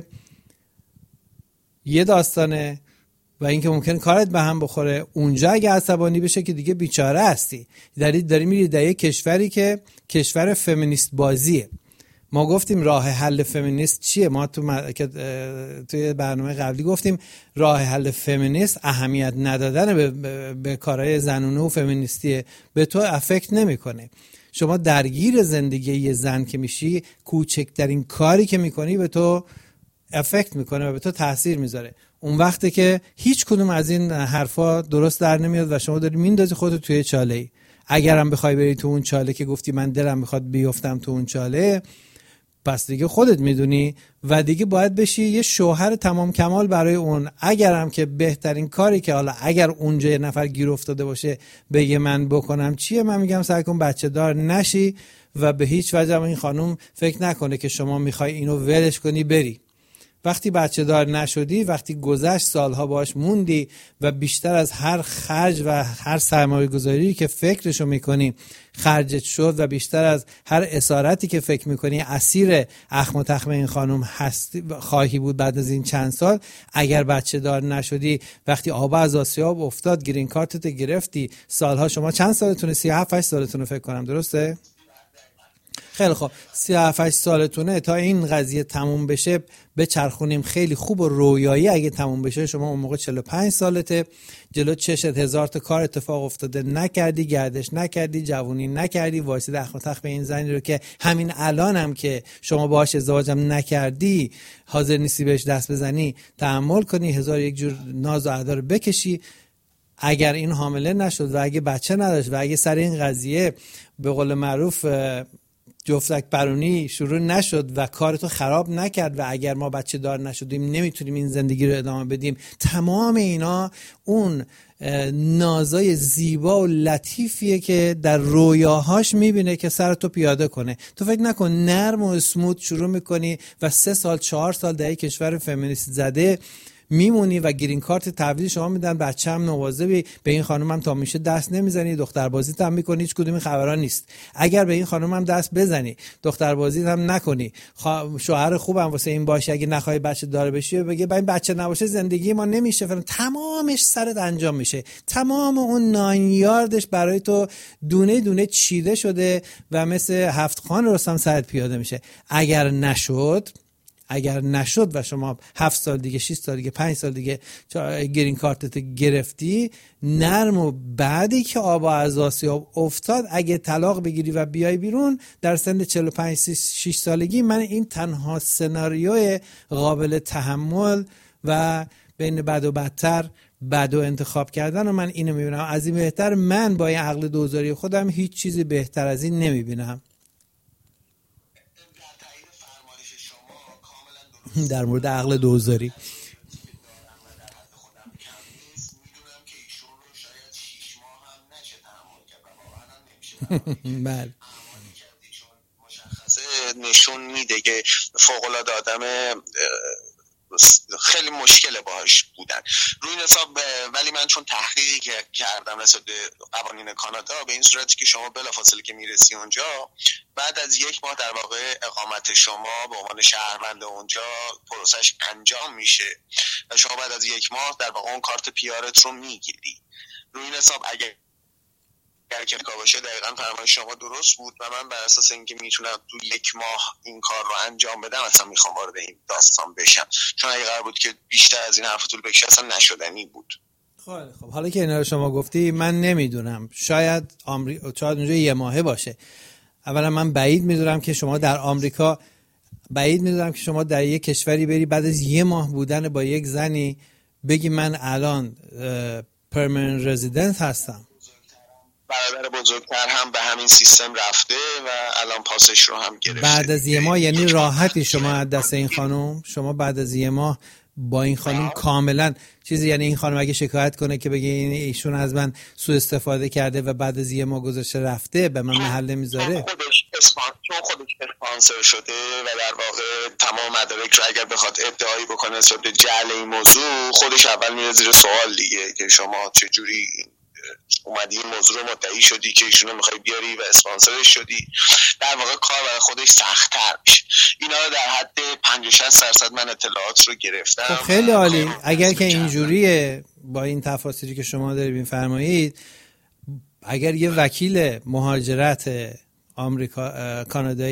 یه داستانه و اینکه ممکنه کارت به هم بخوره. اونجا اگه عصبانی بشه که دیگه بیچاره هستی. داری میری در یک کشوری که کشور فمینیست بازیه ما گفتیم راه حل فمینیست چیه؟ ما توی برنامه قبلی گفتیم راه حل فمینیست اهمیت ندادن به کارهای زنونه و فمینیستیه، به تو افکت نمیکنه. شما درگیر زندگی یه زن که میشی، کوچکترین کاری که میکنی به تو افکت میکنه و به تو تاثیر میذاره. اون وقته که هیچ کدوم از این حرفا درست در نمیاد و شما داری میندازی خودت توی چاله‌ای. اگرم بخوای بری تو اون چاله که گفتی من دلم میخواد بیفتم تو اون چاله، پس دیگه خودت میدونی و دیگه باید بشی یه شوهر تمام کمال برای اون. اگرم که بهترین کاری که حالا اگر اونجا یه نفر گیر افتاده باشه بگه من بکنم چیه، من میگم سعی کن بچه دار نشی و به هیچ وجه این خانم فکر نکنه که شما میخوای اینو ولش کنی بری. وقتی بچه دار نشدی، وقتی گذشت سالها باش موندی و بیشتر از هر خرج و هر سرمایه گذاری که فکرشو میکنی خرجت شد و بیشتر از هر اسارتی که فکر میکنی اسیر اخم و تخم این خانم خواهی بود بعد از این چند سال. اگر بچه دار نشدی، وقتی آب از آسیاب افتاد، گرین کارتت گرفتی، سالها، شما چند سالتونه؟ 37-8 سالتونه فکر کنم، درسته؟ خیلی خوب، 37-8 سالتونه. تا این قضیه تموم بشه بچرخونیم خیلی خوب و رویایی اگه تموم بشه. شما اون موقع 45 سالته، جلو چشت هزار تا کار اتفاق افتاده، نکردی، گردش نکردی، جوونی نکردی، واسه اخم و تخم به این زنی رو که همین الانم که شما باهاش ازدواجم نکردی حاضر نیستی بهش دست بزنی، تحمل کنی، هزار یک جور ناز و ادا رو بکشی. اگر این حامله نشد و اگه بچه نداشت و اگه سر این قضیه به قول معروف جفتک برونی شروع نشد و کارتو خراب نکرد و اگر ما بچه دار نشدیم نمیتونیم این زندگی رو ادامه بدیم، تمام اینا اون نازای زیبا و لطیفیه که در رویاهاش میبینه که سرتو پیاده کنه. تو فکر نکن نرم و اسموت شروع میکنی و 3 سال 4 سال در یک کشور فمینیست زده میمونی و گرین کارت تحویل شما میدن، بچه هم نوازبی، به این خانم هم تا میشه دست نمیزنی، دختر بازیت هم میکنی، هیچ کدوم این خبرها نیست. اگر به این خانم هم دست بزنی، دختر بازیت هم نکنی، شوهر خوبم واسه این باشه، اگه نخوای بچه دار بشی بگه با این بچه نباشه زندگی ما نمیشه فلان، تمامش سرت انجام میشه. تمام اون 9 یاردش برای تو دونه دونه چیده شده و مثل 7 خان رستم سرت پیاده میشه. اگر نشد و شما 7 سال دیگه، 6 سال دیگه، 5 سال دیگه گرین کارتت گرفتی، نرم و بعدی که آب از آسیاب افتاد اگه طلاق بگیری و بیای بیرون در سن 45-6 سالگی، من این تنها سناریوی قابل تحمل و بین بد و بدتر بد و انتخاب کردن و من اینو میبینم. از این بهتر من با این عقل دوزاری خودم هیچ چیزی بهتر از این نمیبینم. در مورد عقل دوزاری بله، مشخصه نشون میده که فوق‌العاده آدم خیلی مشکل باهاش بودن روی این حساب. ولی من چون تحقیق کردم نسبت به قوانین کانادا، به این صورتی که شما بلافاصله که میرسی اونجا، بعد از 1 ماه در واقع اقامت شما به عنوان شهروند اونجا پروسش انجام میشه و شما بعد از 1 ماه در واقع اون کارت پیارت رو میگیری. روی این حساب اگر که باشه دقیقاً فرمایش شما درست بود و من بر اساس اینکه میتونم تو 1 ماه این کار رو انجام بدم اصلا میخوام وارد این داستان بشم، چون اگه قرار بود که بیشتر از این حرف طول بکشه اصلا نشدنی بود. خب حالا که اینا رو شما گفتی، من نمیدونم، شاید اونجا 1 ماهه باشه. اولا من بعید میدونم که شما در آمریکا، بعید میدونم که شما در یک کشوری بری بعد از 1 ماه بودن با یک زنی بگی من الان پرمننت رزیدنت هستم. برادر بزرگتر هم به همین سیستم رفته و الان پاسش رو هم گرفته. بعد از 1 ماه یعنی راحتی شما از دست این خانم، شما بعد از 1 ماه با این خانم کاملا چیزی، یعنی این خانم اگه شکایت کنه که بگه ایشون از من سوء استفاده کرده و بعد از 1 ماه گذشته رفته، به من محل نمیذاره. چون خودش اسپانسر شده و در واقع تمام مدارک رو اگر بخواد ادعایی بکنه نسبت به جعل این موضوع، خودش اول میره زیر سوال دیگه که شما چجوری اومدی این موضوع رو مدعی شدی که ایشونو میخوای بیاری و اسپانسرش شدی. در واقع کار برای خودش سخت‌تر میشه. اینا رو در حد 50-60% من اطلاعات رو گرفتم. خب خیلی عالی. اگر که اینجوریه با این تفاصیلی که شما دارید میفرمایید، اگر یه وکیل مهاجرت آمریکا کانادایی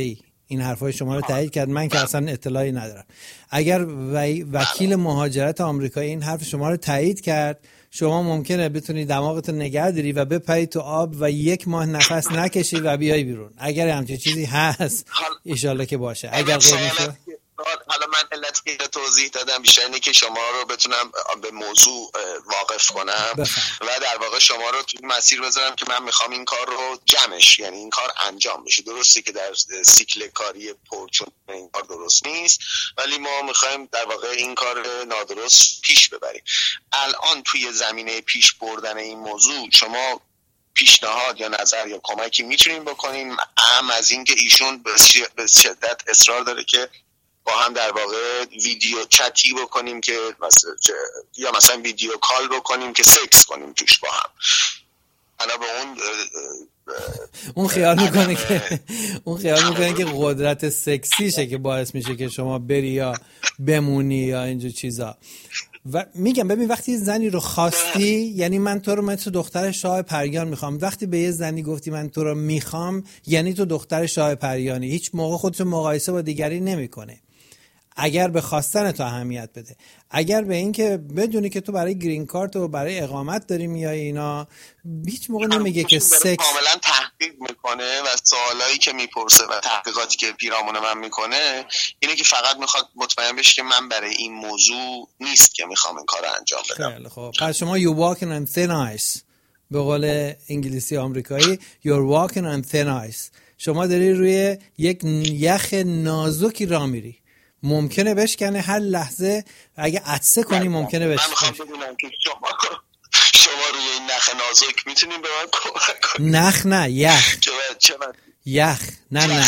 این حرفای شما رو تایید کرد، من که اصلا اطلاعی ندارم. اگر وکیل مهاجرت آمریکایی این حرف شما رو تایید کرد، شما ممکنه بتونی دماغت نگه داری و بپری تو آب و 1 ماه نفس نکشی و بیای بیرون. اگر همچین چیزی هست ان شاءالله که باشه. اگر غیر میشه، حالا من علتی رو توضیح دادم بیشتر اینه که شما رو بتونم به موضوع واقف کنم و در واقع شما رو توی مسیر بذارم که من میخوام این کار رو جمعش، یعنی این کار انجام بشه. درسته که در سیکل کاری پرچون این کار درست نیست، ولی ما میخوایم در واقع این کار نادرست پیش ببریم. الان توی زمینه پیش بردن این موضوع شما پیشنهاد یا نظر یا کمکی میتونیم بکنیم؟ هم از این که ایشون به شدت اصرار داره که با هم در واقع ویدیو چتی بکنیم که یا مثلا ویدیو کال بکنیم که سکس کنیم توش با هم. حالا به اون خیال میکنه که قدرت سکسیشه که باعث میشه که شما بری یا بمونی یا اینجور چیزا. و میگم ببین، وقتی زنی رو خواستی، یعنی من تو رو مثل دختر شاه پریان میخوام. وقتی به یه زنی گفتی من تو رو میخوام، یعنی تو دختر شاه پریانی. هیچ موقع خودتو مقایسه با دیگری نمیکنه. اگر به خواستن تو اهمیت بده، اگر به این که بدونی که تو برای گرین کارت و برای اقامت داری میای، اینا هیچ موقع نمیگه که سکس. کاملا تحقیق میکنه و سوالایی که میپرسه و تحقیقاتی که پیرامون من میکنه اینه که فقط میخواد مطمئن بشه که من برای این موضوع نیست که میخوام این کارو انجام بدم. خیلی خب، پس شما you walking on thin ice، به قول انگلیسی آمریکایی you're walking on thin ice. شما داری روی یک یخ نازکی راه میری، ممکنه بشکنه هر لحظه. اگه عطسه کنی ممکنه بشکنه. من میخوام بدونم که شما روی این نخ نازک میتونیم به من کمک کنید؟ نخ نه، یخ. یخ نه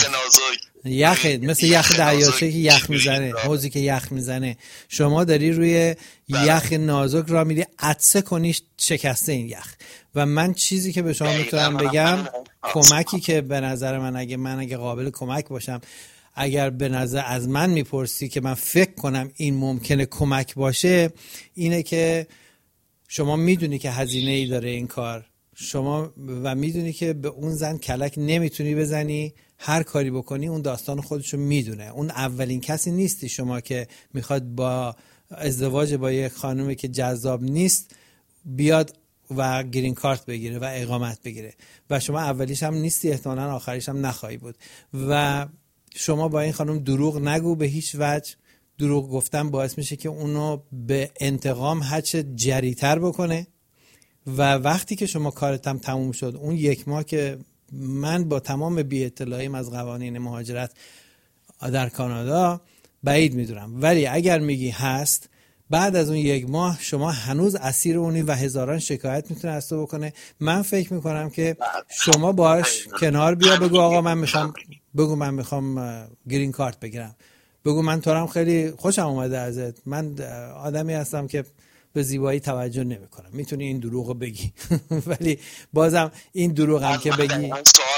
یخ مثل یخ دریاچه که یخ میزنه، حوضی که یخ میزنه. شما داری روی یخ نازک را میری، عطسه کنی شکسته این یخ. و من چیزی که به شما میتونم بگم، کمکی که به نظر من اگه قابل کمک باشم، اگر به نظر از من میپرسی که من فکر کنم این ممکنه کمک باشه، اینه که شما میدونی که هزینه ای داره این کار شما و میدونی که به اون زن کلک نمیتونی بزنی. هر کاری بکنی اون داستان خودشو میدونه. اون اولین کسی نیستی شما که میخواد با ازدواج با یک خانومی که جذاب نیست بیاد و گرین کارت بگیره و اقامت بگیره، و شما اولیش هم نیستی، احتمالاً آخریش هم نخواهی بود. و شما با این خانم دروغ نگو به هیچ وجه. دروغ گفتن باعث میشه که اونو به انتقام هرچه جریتر بکنه. و وقتی که شما کارت هم تموم شد، اون 1 ماه که من با تمام بی اطلاعیم از قوانین مهاجرت در کانادا بعید میدونم، ولی اگر میگی هست، بعد از اون 1 ماه شما هنوز اسیر اونی و هزاران شکایت میتونه از تو بکنه. من فکر میکنم که شما باش کنار بیا، بگو آقا من میخوام گرین کارت بگیرم. بگو من تو هم خیلی خوشم اومده ازت، من آدمی هستم که به زیبایی توجه نمیکنم. میتونی این دروغو بگی ولی بازم این دروغ هم که بگی.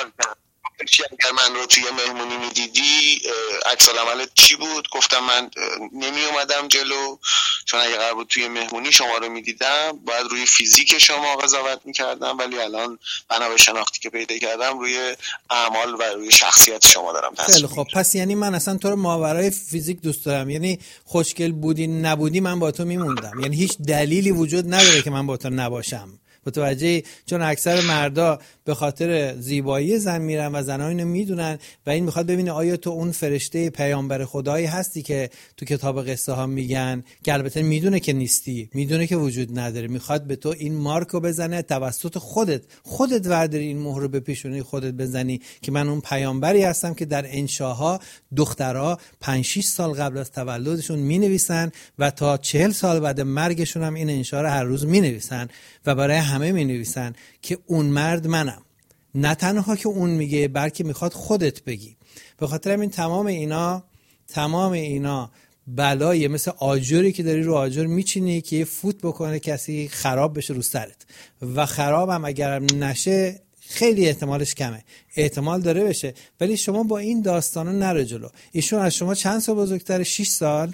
اگر من رو توی مهمونی میدیدی عکس العملت چی بود؟ گفتم من نمی اومدم جلو، چون اگه قرار بود توی مهمونی شما رو میدیدم باید روی فیزیک شما قضاوت میکردم، ولی الان بنا به شناختی که پیدا کردم روی اعمال و روی شخصیت شما دارم تصمیم. خیلی خب، پس یعنی من اصلا تو رو ماورای فیزیک دوست دارم، یعنی خوشگل بودی نبودی من با تو میموندم، یعنی هیچ دلیلی وجود نداره که من با تو نباشم. متوجهی؟ چون اکثر مردا به خاطر زیبایی زن میرن و زنها اینو میدونن و این میخواد ببینه آیا تو اون فرشته پیامبر خدایی هستی که تو کتاب قصه ها میگن، که البته میدونه که نیستی، میدونه که وجود نداره، میخواد به تو این مارکو بزنه توسط خودت ورداری این مهر رو به پیشونی خودت بزنی که من اون پیامبری هستم که در انشاها دخترها 5-6 سال قبل از تولدشون مینویسن و تا 40 سال بعد مرگشون هم این انشا رو هر روز مینویسن و برای همه مینویسن که اون مرد منم. نه تنها که اون میگه بلکه میخواد خودت بگی. به خاطر همین تمام اینا بلایه، مثل آجری که داری رو آجر میچینی که یه فوت بکنه کسی خراب بشه رو سرت، و خراب هم اگر نشه خیلی احتمالش کمه، احتمال داره بشه، ولی شما با این داستانا نرو جلو. ایشون از شما چند سال بزرگتره؟ 6 سال؟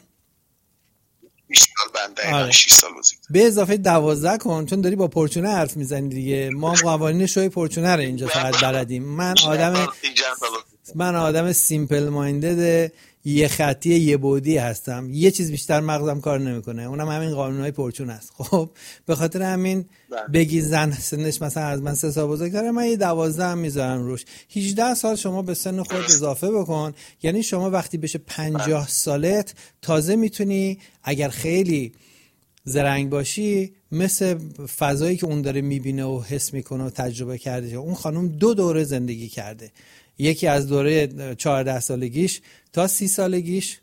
6 سال بنده. آره. 6 سال بزرگتر. به اضافه 12 کن، چون داری با پرچونه حرف میزنی دیگه. ما قوانین شوی پرچونه رو اینجا فقط بلدیم. من من آدم سیمپل مایندد یه خطی یه بعدی هستم، یه چیز بیشتر مغزم کار نمیکنه، اونم همین قانونهای پرچون است. خب به خاطر همین بگی زن سنش مثلا از من 3 سال بزرگتره، من یه 12 هم میذارم روش. 18 سال شما به سن خود اضافه بکن، یعنی شما وقتی بشه 50 سالت تازه میتونی اگر خیلی زرنگ باشی مثل فضایی که اون داره میبینه و حس میکنه و تجربه کرده. اون خانم 2 دوره زندگی کرده، یکی از دوره 14 سالگیش تا 30 سالگیش،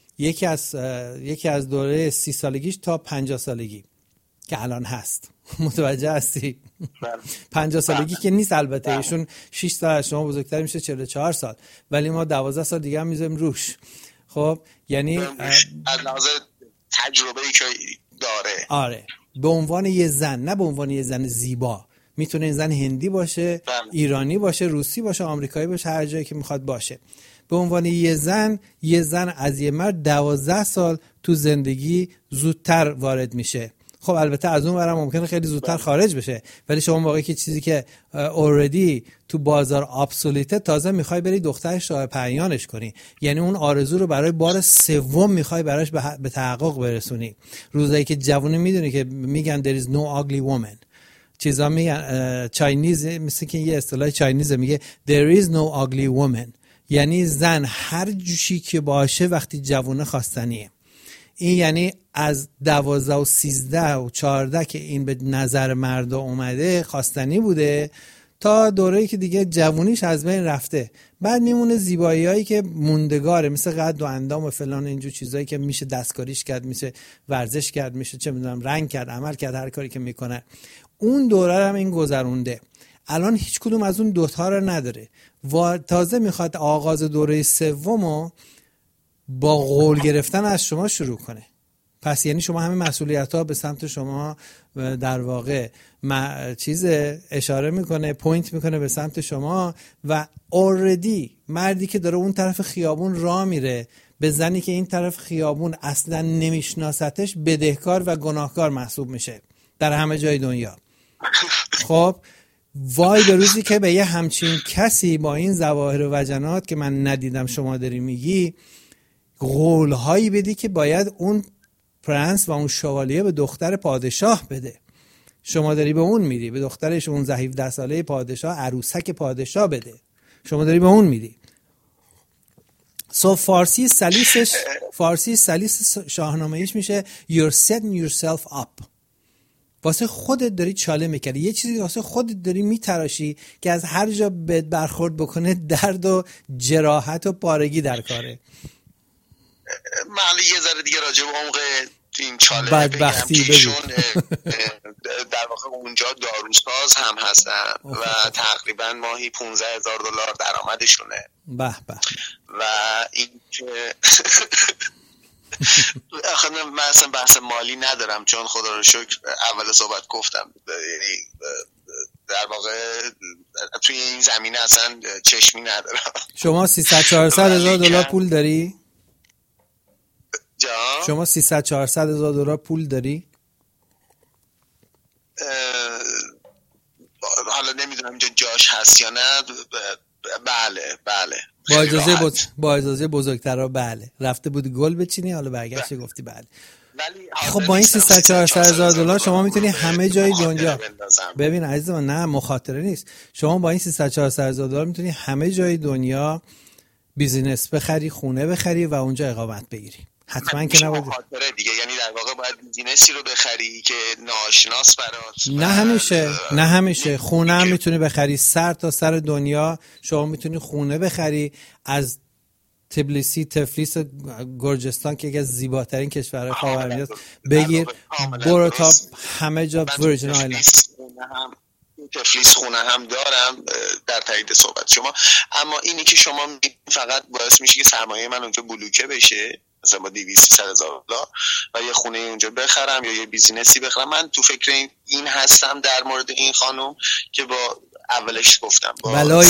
یکی از دوره 30 سالگیش تا 50 سالگی که الان هست. متوجه هستی؟ 50 سالگی که نیست البته، ایشون 6 سال از شما بزرگتر میشه 44 سال، ولی ما 12 سال دیگه هم میذاریم روش. خب یعنی از لحاظ تجربه‌ای که داره. آره، به عنوان یه زن، نه به عنوان یه زن زیبا. میتونه زن هندی باشه، ایرانی باشه، روسی باشه، آمریکایی باشه، هر جایی که میخواد باشه. به عنوان یه زن از یه مرد 12 سال تو زندگی زودتر وارد میشه. خب البته از اون ورم ممکنه خیلی زودتر خارج بشه، ولی شما موقعی که چیزی که اوردی تو بازار ابسولیته تازه میخوای بری دخترش راه پریانش کنی، یعنی اون آرزو رو برای بار سوم میخوای براش به تحقق برسونی. روزایی که جوونی میدونی که میگن there is no ugly woman، چیزا میگن چاینیز، مثل که یه اصطلاح چاینیز میگه there is no ugly woman، یعنی زن هر جوشی که باشه وقتی جوونه خواستنیه. این یعنی از 12 و 13 و 14 که این به نظر مردا اومده خواستنی بوده تا دوره‌ای که دیگه جوونیش از بین رفته. بعد میمونه زیبایی‌هایی که موندگاره، مثل قد و اندام و فلان اینجور چیزایی که میشه دستکاریش کرد، میشه ورزش کرد، میشه چه میدونم رنگ کرد، عمل کرد، هر کاری که میکنه. اون دوره رو هم این گذرونده. الان هیچ کدوم از اون دوتا رو نداره و تازه میخواد آغاز دوره سومو با قول گرفتن از شما شروع کنه. پس یعنی شما همه مسئولیت‌ها به سمت شما در واقع اشاره میکنه، پوینت میکنه به سمت شما و اوردی مردی که داره اون طرف خیابون راه میره به زنی که این طرف خیابون اصلا نمیشناستش بدهکار و گناهکار محسوب میشه در همه جای دنیا. خب وای به روزی که به یه همچین کسی با این ظواهر و وجنات که من ندیدم شما داری میگی قولهایی بدی که باید اون پرنس و اون شوالیه به دختر پادشاه بده. شما داری به اون میدی، به دخترش اون 17 ساله پادشاه، عروسک پادشاه بده. شما داری به اون میدی. فارسی سلیس شاهنامه‌ایش میشه you're setting yourself up. واسه خودت داری چاله میکنی، یه چیزی واسه خودت داری میتراشی که از هر جا بهت برخورد بکنه درد و جراحت و پارگی در کاره. من یه ذره دیگه راجع به عمق این چاله بدبختی بگم در واقع اونجا داروساز هم هستن و تقریبا ماهی $15,000 درآمدشونه. به به. و این که من اصلا بحث مالی ندارم چون خدا رو شکر اول صحبت گفتم، یعنی در واقع توی این زمینه اصلا چشمی ندارم. شما 300-400 هزار دلار پول داری؟ شما 300-400 هزار دلار پول داری؟ حالا نمیدونم اینجا جاش هست یا نه. بله با اجازه بزرگترها بله. رفته بودی گل بچینی حالا برگشتی گفتی بله. خب با این 300-400 هزار دلار شما میتونی همه جای دنیا ببین عزیز من، نه مخاطره نیست. شما با این 300-400 هزار دلار میتونی همه جای دنیا بیزینس بخری، خونه بخری و اونجا اقامت بگیری. حتما که نباید مخاطره دیگه، یعنی در واقع باید بیزینسی رو بخری که ناآشناس برات. نه همیشه خونه هم میتونی بخری. سر تا سر دنیا شما میتونی خونه بخری، از تفلیس گرجستان که یکی از زیباترین کشورهای خاورمیانه است بگیر برو تا همه جا ورجین آیلند. تفلیس خونه هم دارم در تایید صحبت شما، اما اینی که شما فقط باعث میشه که سرمایه من اونجا بلوکه بشه، مثلا با 200-300 هزار دلار و یه خونه اونجا بخرم یا یه بیزینسی بخرم. من تو فکر این هستم در مورد این خانم که با اولش گفتم بلایی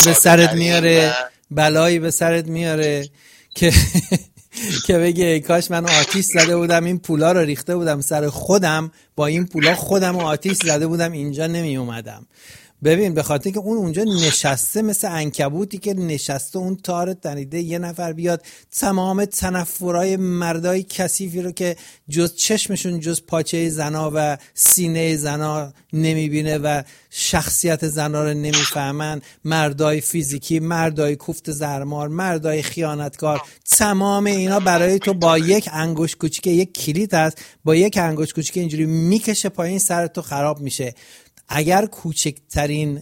به سرت میاره که بگی ای کاش من آتیش زده بودم این پولا رو ریخته بودم سر خودم، با این پولا خودم آتیش زده بودم اینجا نمی اومدم. ببین به خاطر که اون اونجا نشسته مثل عنکبوتی که نشسته اون تار تنیده، یه نفر بیاد تمام تنفرهای مردای کثیفی رو که جز چشمشون جز پاچه زنا و سینه زنا نمیبینه و شخصیت زنا رو نمیفهمن، مردای فیزیکی، مردای کوفت زرمار، مردای خیانتکار، تمام اینا برای تو با یک انگشت کوچیک، یک کلیت هست، با یک انگشت کوچیک اینجوری میکشه پایین، سر تو خراب میشه. اگر کوچکترین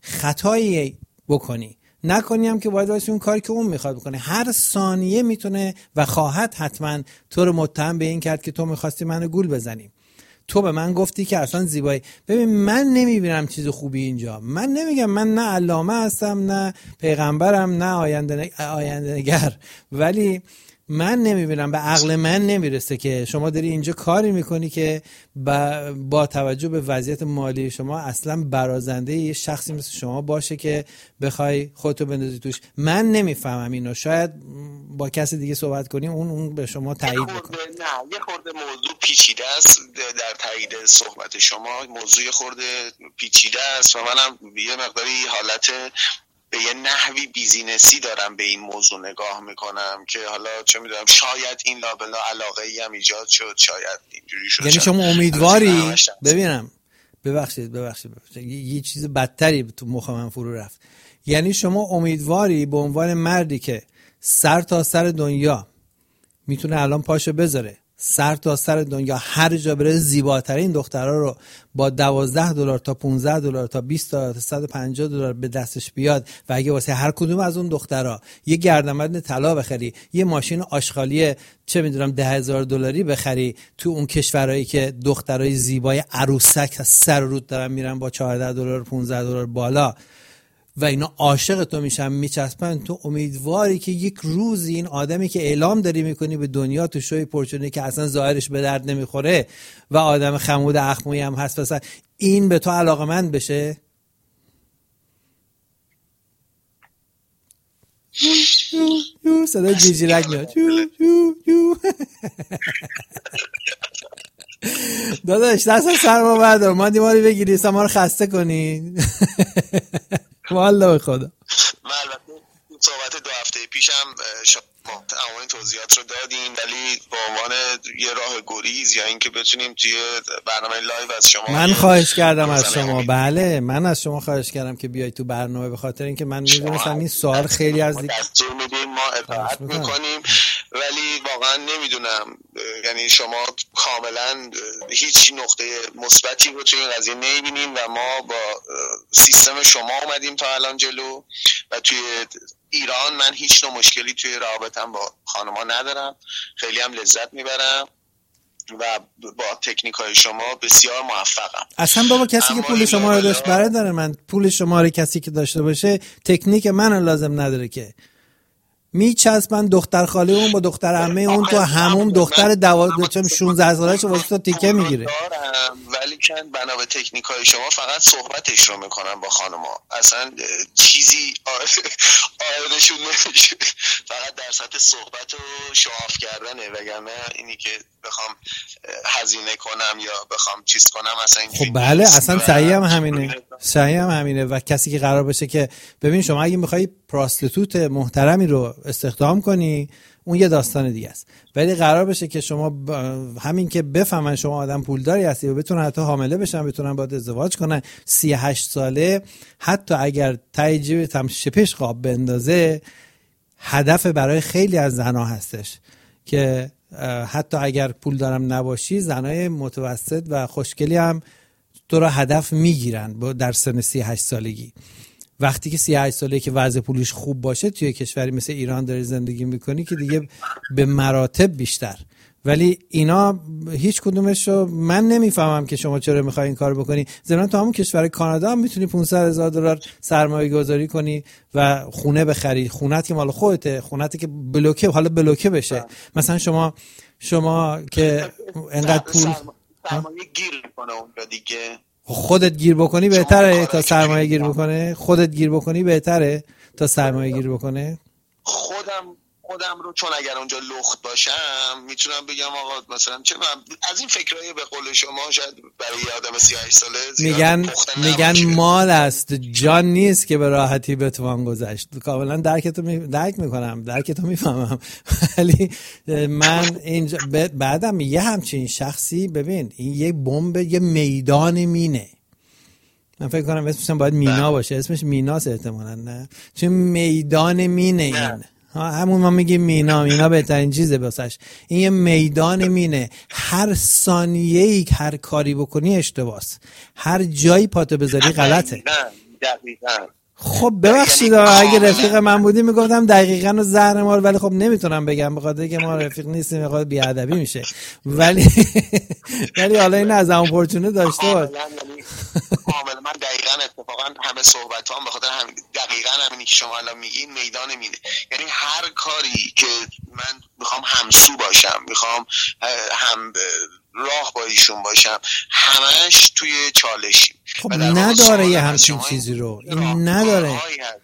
خطایی بکنی نکنی هم که باید واسه اون کاری که اون میخواد بکنه، هر ثانیه میتونه و خواهد حتما تو رو متهم به این کرد که تو میخواستی منو گول بزنی. تو به من گفتی که اصلا زیبایی. ببین من نمیبینم چیز خوبی اینجا. من نمیگم، من نه علامه هستم نه پیغمبرم نه آینده نگر، ولی من نمیبینم، به عقل من نمیرسه که شما داری اینجا کاری میکنی که با توجه به وضعیت مالی شما اصلا برازنده یه شخصی مثل شما باشه که بخوای خودتو بندازی توش. من نمیفهمم اینو. شاید با کسی دیگه صحبت کنیم اون به شما تایید بکنه. نه یه خورده موضوع پیچیده است. در تایید صحبت شما موضوع خورده پیچیده است و منم یه مقداری حالت به یه نحوی بیزینسی دارم به این موضوع نگاه میکنم که حالا چه میدونم شاید این لابلا علاقه‌ای هم ایجاد شد، شاید اینجوری شد. یعنی شما امیدواری ببینم ببخشید یه چیز بدتری تو مخ من فرو رفت. یعنی شما امیدواری به عنوان مردی که سر تا سر دنیا میتونه الان پاشو بذاره، سر تا سر دنیا هر جا بره زیباترین دخترها رو با $12 تا $15 تا $20 تا $150 به دستش بیاد و اگه واسه هر کدوم از اون دخترها یه گردنبند طلا بخری، یه ماشین آشغالی چه میدونم $10,000 بخری، تو اون کشورهایی که دخترای زیبای عروسک سر و رود دارن میرن با $14 $15 بالا و اینا عاشق تو میشن میچسبن، تو امیدواری که یک روزی این آدمی که اعلام داری میکنی به دنیا تو شوی پرچونی که اصلا ظاهرش به درد نمیخوره و آدم خمود اخمویی هم هست مثلا، این به تو علاقمند بشه؟ صدای جیجیرک میاد. داداش دست سر ما بردار، ما دیماری بگیری ما رو خسته کنی. والله به خدا. من البته صحبت 2 هفته پیشم شما تمام توضیحات رو دادین، ولی به عنوان یه راه گریز یا اینکه بتونیم توی برنامه لایو از شما، من خواهش کردم از شما، بله من از شما خواهش کردم که بیای تو برنامه به خاطر اینکه من میدونستم این سوال خیلی از دستور میدیم، ما اطاعت میکنیم، ولی واقعا نمیدونم، یعنی شما کاملا هیچ نقطه مثبتی رو توی این قضیه نمیبینین و ما با سیستم شما اومدیم تا الان جلو و توی ایران من هیچ نوع مشکلی توی رابطم با خانم‌ها ندارم، خیلی هم لذت میبرم و با تکنیک‌های شما بسیار موفقم. اصلا بابا کسی که پول شما رو داشت برادر من، پول شما رو کسی که داشته باشه تکنیک من لازم نداره که میچسبن دختر خاله اون با دختر عمه اون تو همون دختر 16 سالش واسه تو تیکه میگیره. ولی که بنا به تکنیک‌های شما فقط صحبتش رو میکنن با خانم‌ها، اصلا چیزی آیدشون نمیشه، فقط در سطح صحبت و شعاف کردنه، وگرنه اینی که بخوام هزینه کنم یا بخوام چیز کنم اصلا خب بله اصلا صحیح هم همینه و کسی که قرار باشه که ببین شما اگه میخوای پراستیتوت محترمی رو استخدام کنی اون یه داستان دیگه است، ولی قرار بشه که شما همین که بفهمن شما آدم پولداری هستی و بتونن حتی حامله بشن، بتونن باهات ازدواج کنن 38 ساله، حتی اگر ته جیبت هم شپش قاب بندازه، هدف برای خیلی از زنها هستش که حتی اگر پول دارم نباشی زنای متوسط و خوشگلی هم تو رو هدف میگیرن در سن 38 سالگی. وقتی که 38 سالگی که وضع پولیش خوب باشه توی کشوری مثل ایران داری زندگی میکنی که دیگه به مراتب بیشتر، ولی اینا هیچ کدومشو من نمیفهمم که شما چرا میخوای این کارو بکنی. ضمن تو همون کشور کانادا هم میتونی $500,000 سرمایه گذاری کنی و خونه بخری، خونه‌ت که مال خودته، خونه‌ت که بلوکه بشه. مثلا شما که انقدر پول سرمایه گیر کنه اونجا دیگه، خودت گیر بکنی بهتره تا سرمایه گیر بکنه؟ خودت گیر بکنی بهتره تا سرمایه گیر بکنه؟ خودم خودم رو، چون اگر اونجا لخت باشم میتونم بگم آقا مثلا چه از این فکرهای به قول شما شاید برای آدم 38 ساله میگن مال است، جان نیست که به راحتی بتوان گذشت. کاملا درک میکنم، درکتو میفهمم. ولی من اینجا بعدم یه همچین شخصی، ببین این یه بمب، یه میدان مینه. من فکر کنم اسمش باید مینا باشه، اسمش میناست احتمالاً، نه چون میدان مینه این همون ما میگیم مینا بهترین چیزه واسش. این یه میدان مینه، هر ثانیه‌ای هر کاری بکنی اشتباهه، هر جایی پاتو بذاری غلطه. دقیقاً. خب ببخشید اگه رفیق من بودی میگفتم دقیقاً و زهر مار، ولی خب نمیتونم بگم به خاطر که ما رفیق نیستیم، به خاطر بیادبی میشه. ولی حالا این از اون پرچونه داشته باش. کاملا من دقیقاً اتفاقا همه صحبتام به خاطر همین دقیقاً همینی که شما الان میگین میدان مینه. یعنی هر کاری که من میخوام همسو باشم، میخوام هم راه با ایشون باشم، همش توی چالشی. خب نداره یه همچین چیزی رو، این نداره.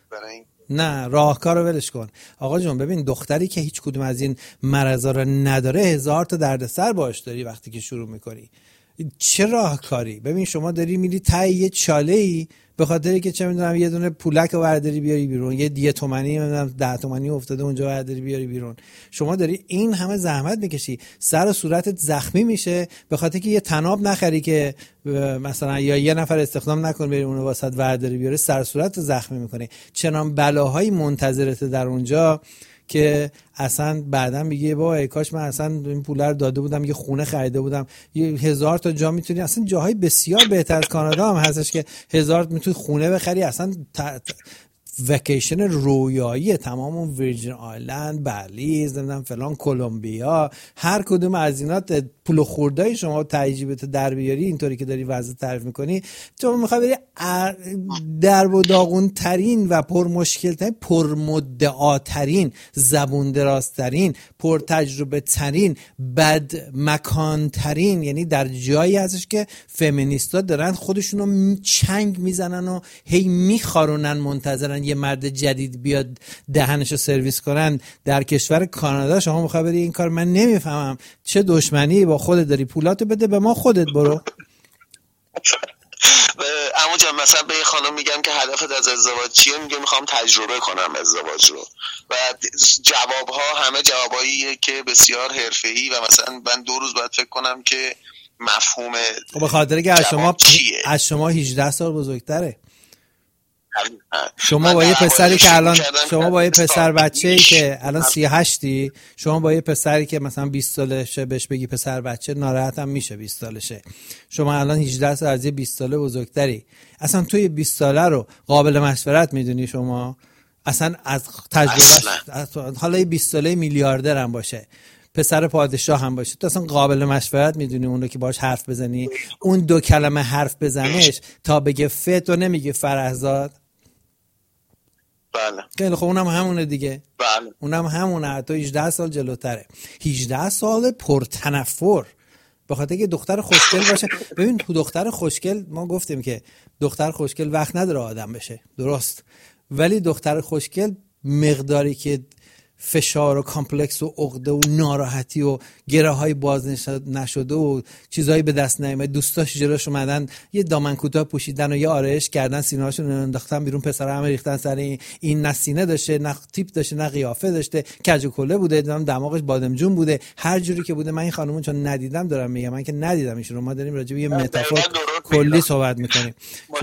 نه راهکار رو ولش کن آقا جون. ببین دختری که هیچ کدوم از این مرضا رو نداره 1000 تا دردسر باش داری وقتی که شروع میکنی. چه راهکاری؟ ببین شما داری میری ته یه چاله‌ای به خاطری که چه میدونم یه دونه پولک رو برداری بیاری بیرون، یه تومانی نمیدونم 10 تومانی افتاده اونجا برداری بیاری بیرون. شما داری این همه زحمت میکشی، سر و صورتت زخمی میشه به خاطر که یه تناب نخری که مثلا یا یه نفر استخدام نکن بری اونو واسط برداری بیاره، سر و صورتت زخمی میکنه. چنان بلاهایی منتظرته در اونجا که اصلا بعداً میگه با ای کاش من اصلا این پوله رو داده بودم، یه خونه خریده بودم، یه 1000 تا جا میتونی، اصلا جاهای بسیار بهتر از کانادا هم هستش که 1000 میتونی خونه بخری، اصلا وکیشن رویایی. تمام اون ویرجین آیلند، بلیز، نمیدونم فلان، کلمبیا، هر کدوم از اینا پول خوردای شما تعجیبت در بیاری اینطوری که داری وضع تعریف میکنی، تو میخوای بری درب و داغون ترین و پر مشکل ترین، پر مدعا ترین، زبون دراز ترین، پر تجربه ترین، بد مکان ترین، یعنی در جایی هستش که فمینیستا دارن خودشونو چنگ میزنن و هی میخارونن، منتظرن یه مرد جدید بیاد دهنشو سرویس کنن. در کشور کانادا شما میخوای بری این کار، من نمیفهمم چه دشمنی با خودت داری، پولاتو بده به ما، خودت برو. عمو جان مثلا به یه خانم میگم که هدفت از ازدواج چیه، میگه میخوام تجربه کنم ازدواج رو، و جوابها همه جواباییه که بسیار حرفه‌ای و مثلا من 2 روز باید فکر کنم که مفهوم به خاطر که از شما 18 سال بزرگتره. شما با یه پسری که الان شما با یه پسر بچه‌ای که الان 38ی، شما با یه پسری که مثلا 20 سالشه بهش بگی پسر بچه، ناراحت هم میشه 20 سالشه. شما الان 18 سال از یه 20 ساله بزرگتری، اصلا توی 20 ساله رو قابل مشورت میدونی شما؟ اصلا از تجربه، حالا یه 20 ساله میلیاردر هم باشه، پسر پادشاه هم باشه، تو اصلا قابل مشورت میدونی اون رو که باش حرف بزنی؟ اون 2 کلمه حرف بزنش تا بگه فتو نمیگه فرهزاد. بله. خیلی خب اونم همونه دیگه. بله. اونم همونه، تو 18 سال جلوتره. 18 سال پرتنفر به خاطر که دختر خوشگل باشه. ببین تو دختر خوشگل ما گفتیم که دختر خوشگل وقت نداره آدم بشه، درست، ولی دختر خوشگل مقداری که فشار و کامپلکس و عقده و ناراحتی و گره های باز نشده و چیزایی به دست نیامده، دوستاش جلوش اومدن یه دامن کوتاه پوشیدن و یه آرایش کردن، سینه‌هاشون انداختن بیرون، پسرا هم ریختن سر این، نه سینه داشته، نه تیپ داشته، نه قیافه داشته، کج و کله بوده، دماغش بادمجون بوده، هر جوری که بوده. من این خانومو چون ندیدم دارم میگم، من که ندیدم ایشون رو، ما داریم راجع به یه متافور کلی صحبت میکنیم.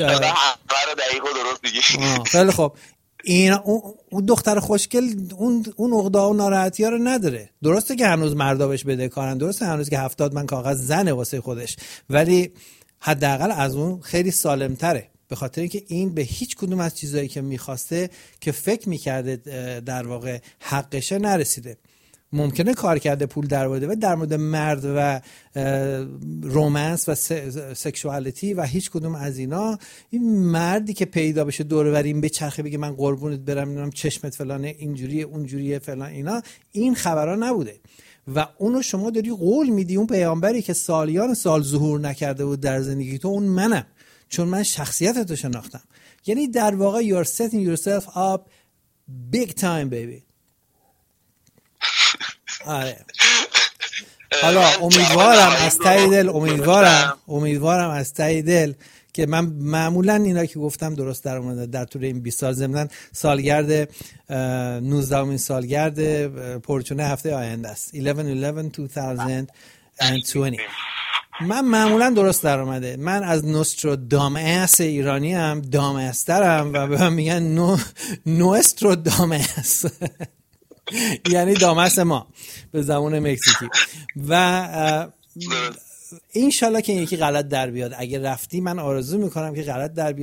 خیلی خب این اون دختر خوشگل اون عقده و ناراحتی ها رو نداره. درسته که هنوز مردا بهش بدهکارن، درسته هنوز که 70 من کاغذ زنه واسه خودش، ولی حداقل از اون خیلی سالم تره، به خاطر اینکه این به هیچ کدوم از چیزایی که میخواسته که فکر میکرده در واقع حقشه نرسیده. ممکنه کار کرده پول درآورده و در مورد مرد و رومنس و سکشوالیتی و هیچ کدوم از اینا، این مردی که پیدا بشه دور و بر این به چرخه بگه من قربونت برم، میدونم چشمت فلانه، اینجوریه اونجوریه فلان، اینا این خبرها نبوده. و اونو شما داری قول میدی اون پیامبری که سالیان سال ظهور نکرده بود در زندگی تو، اون منم، چون من شخصیتتو شناختم. یعنی در واقع you're setting yourself up big time baby. آره. حالا امیدوارم از ته دل که من معمولا اینا که گفتم درست در اومده در طول این 20 سال. ضمن سالگرد 19مین سالگرد پورچونه هفته آینده است 11/11/2020. من معمولا درست در اومده. من از نوسترادامس ایرانی هم دامسترم و به من میگن نوسترادامس یعنی دامس ما به زبان مکزیکی. و انشالله که یکی غلط در بیاد. اگه رفتی من آرزو میکنم که غلط در بیاد.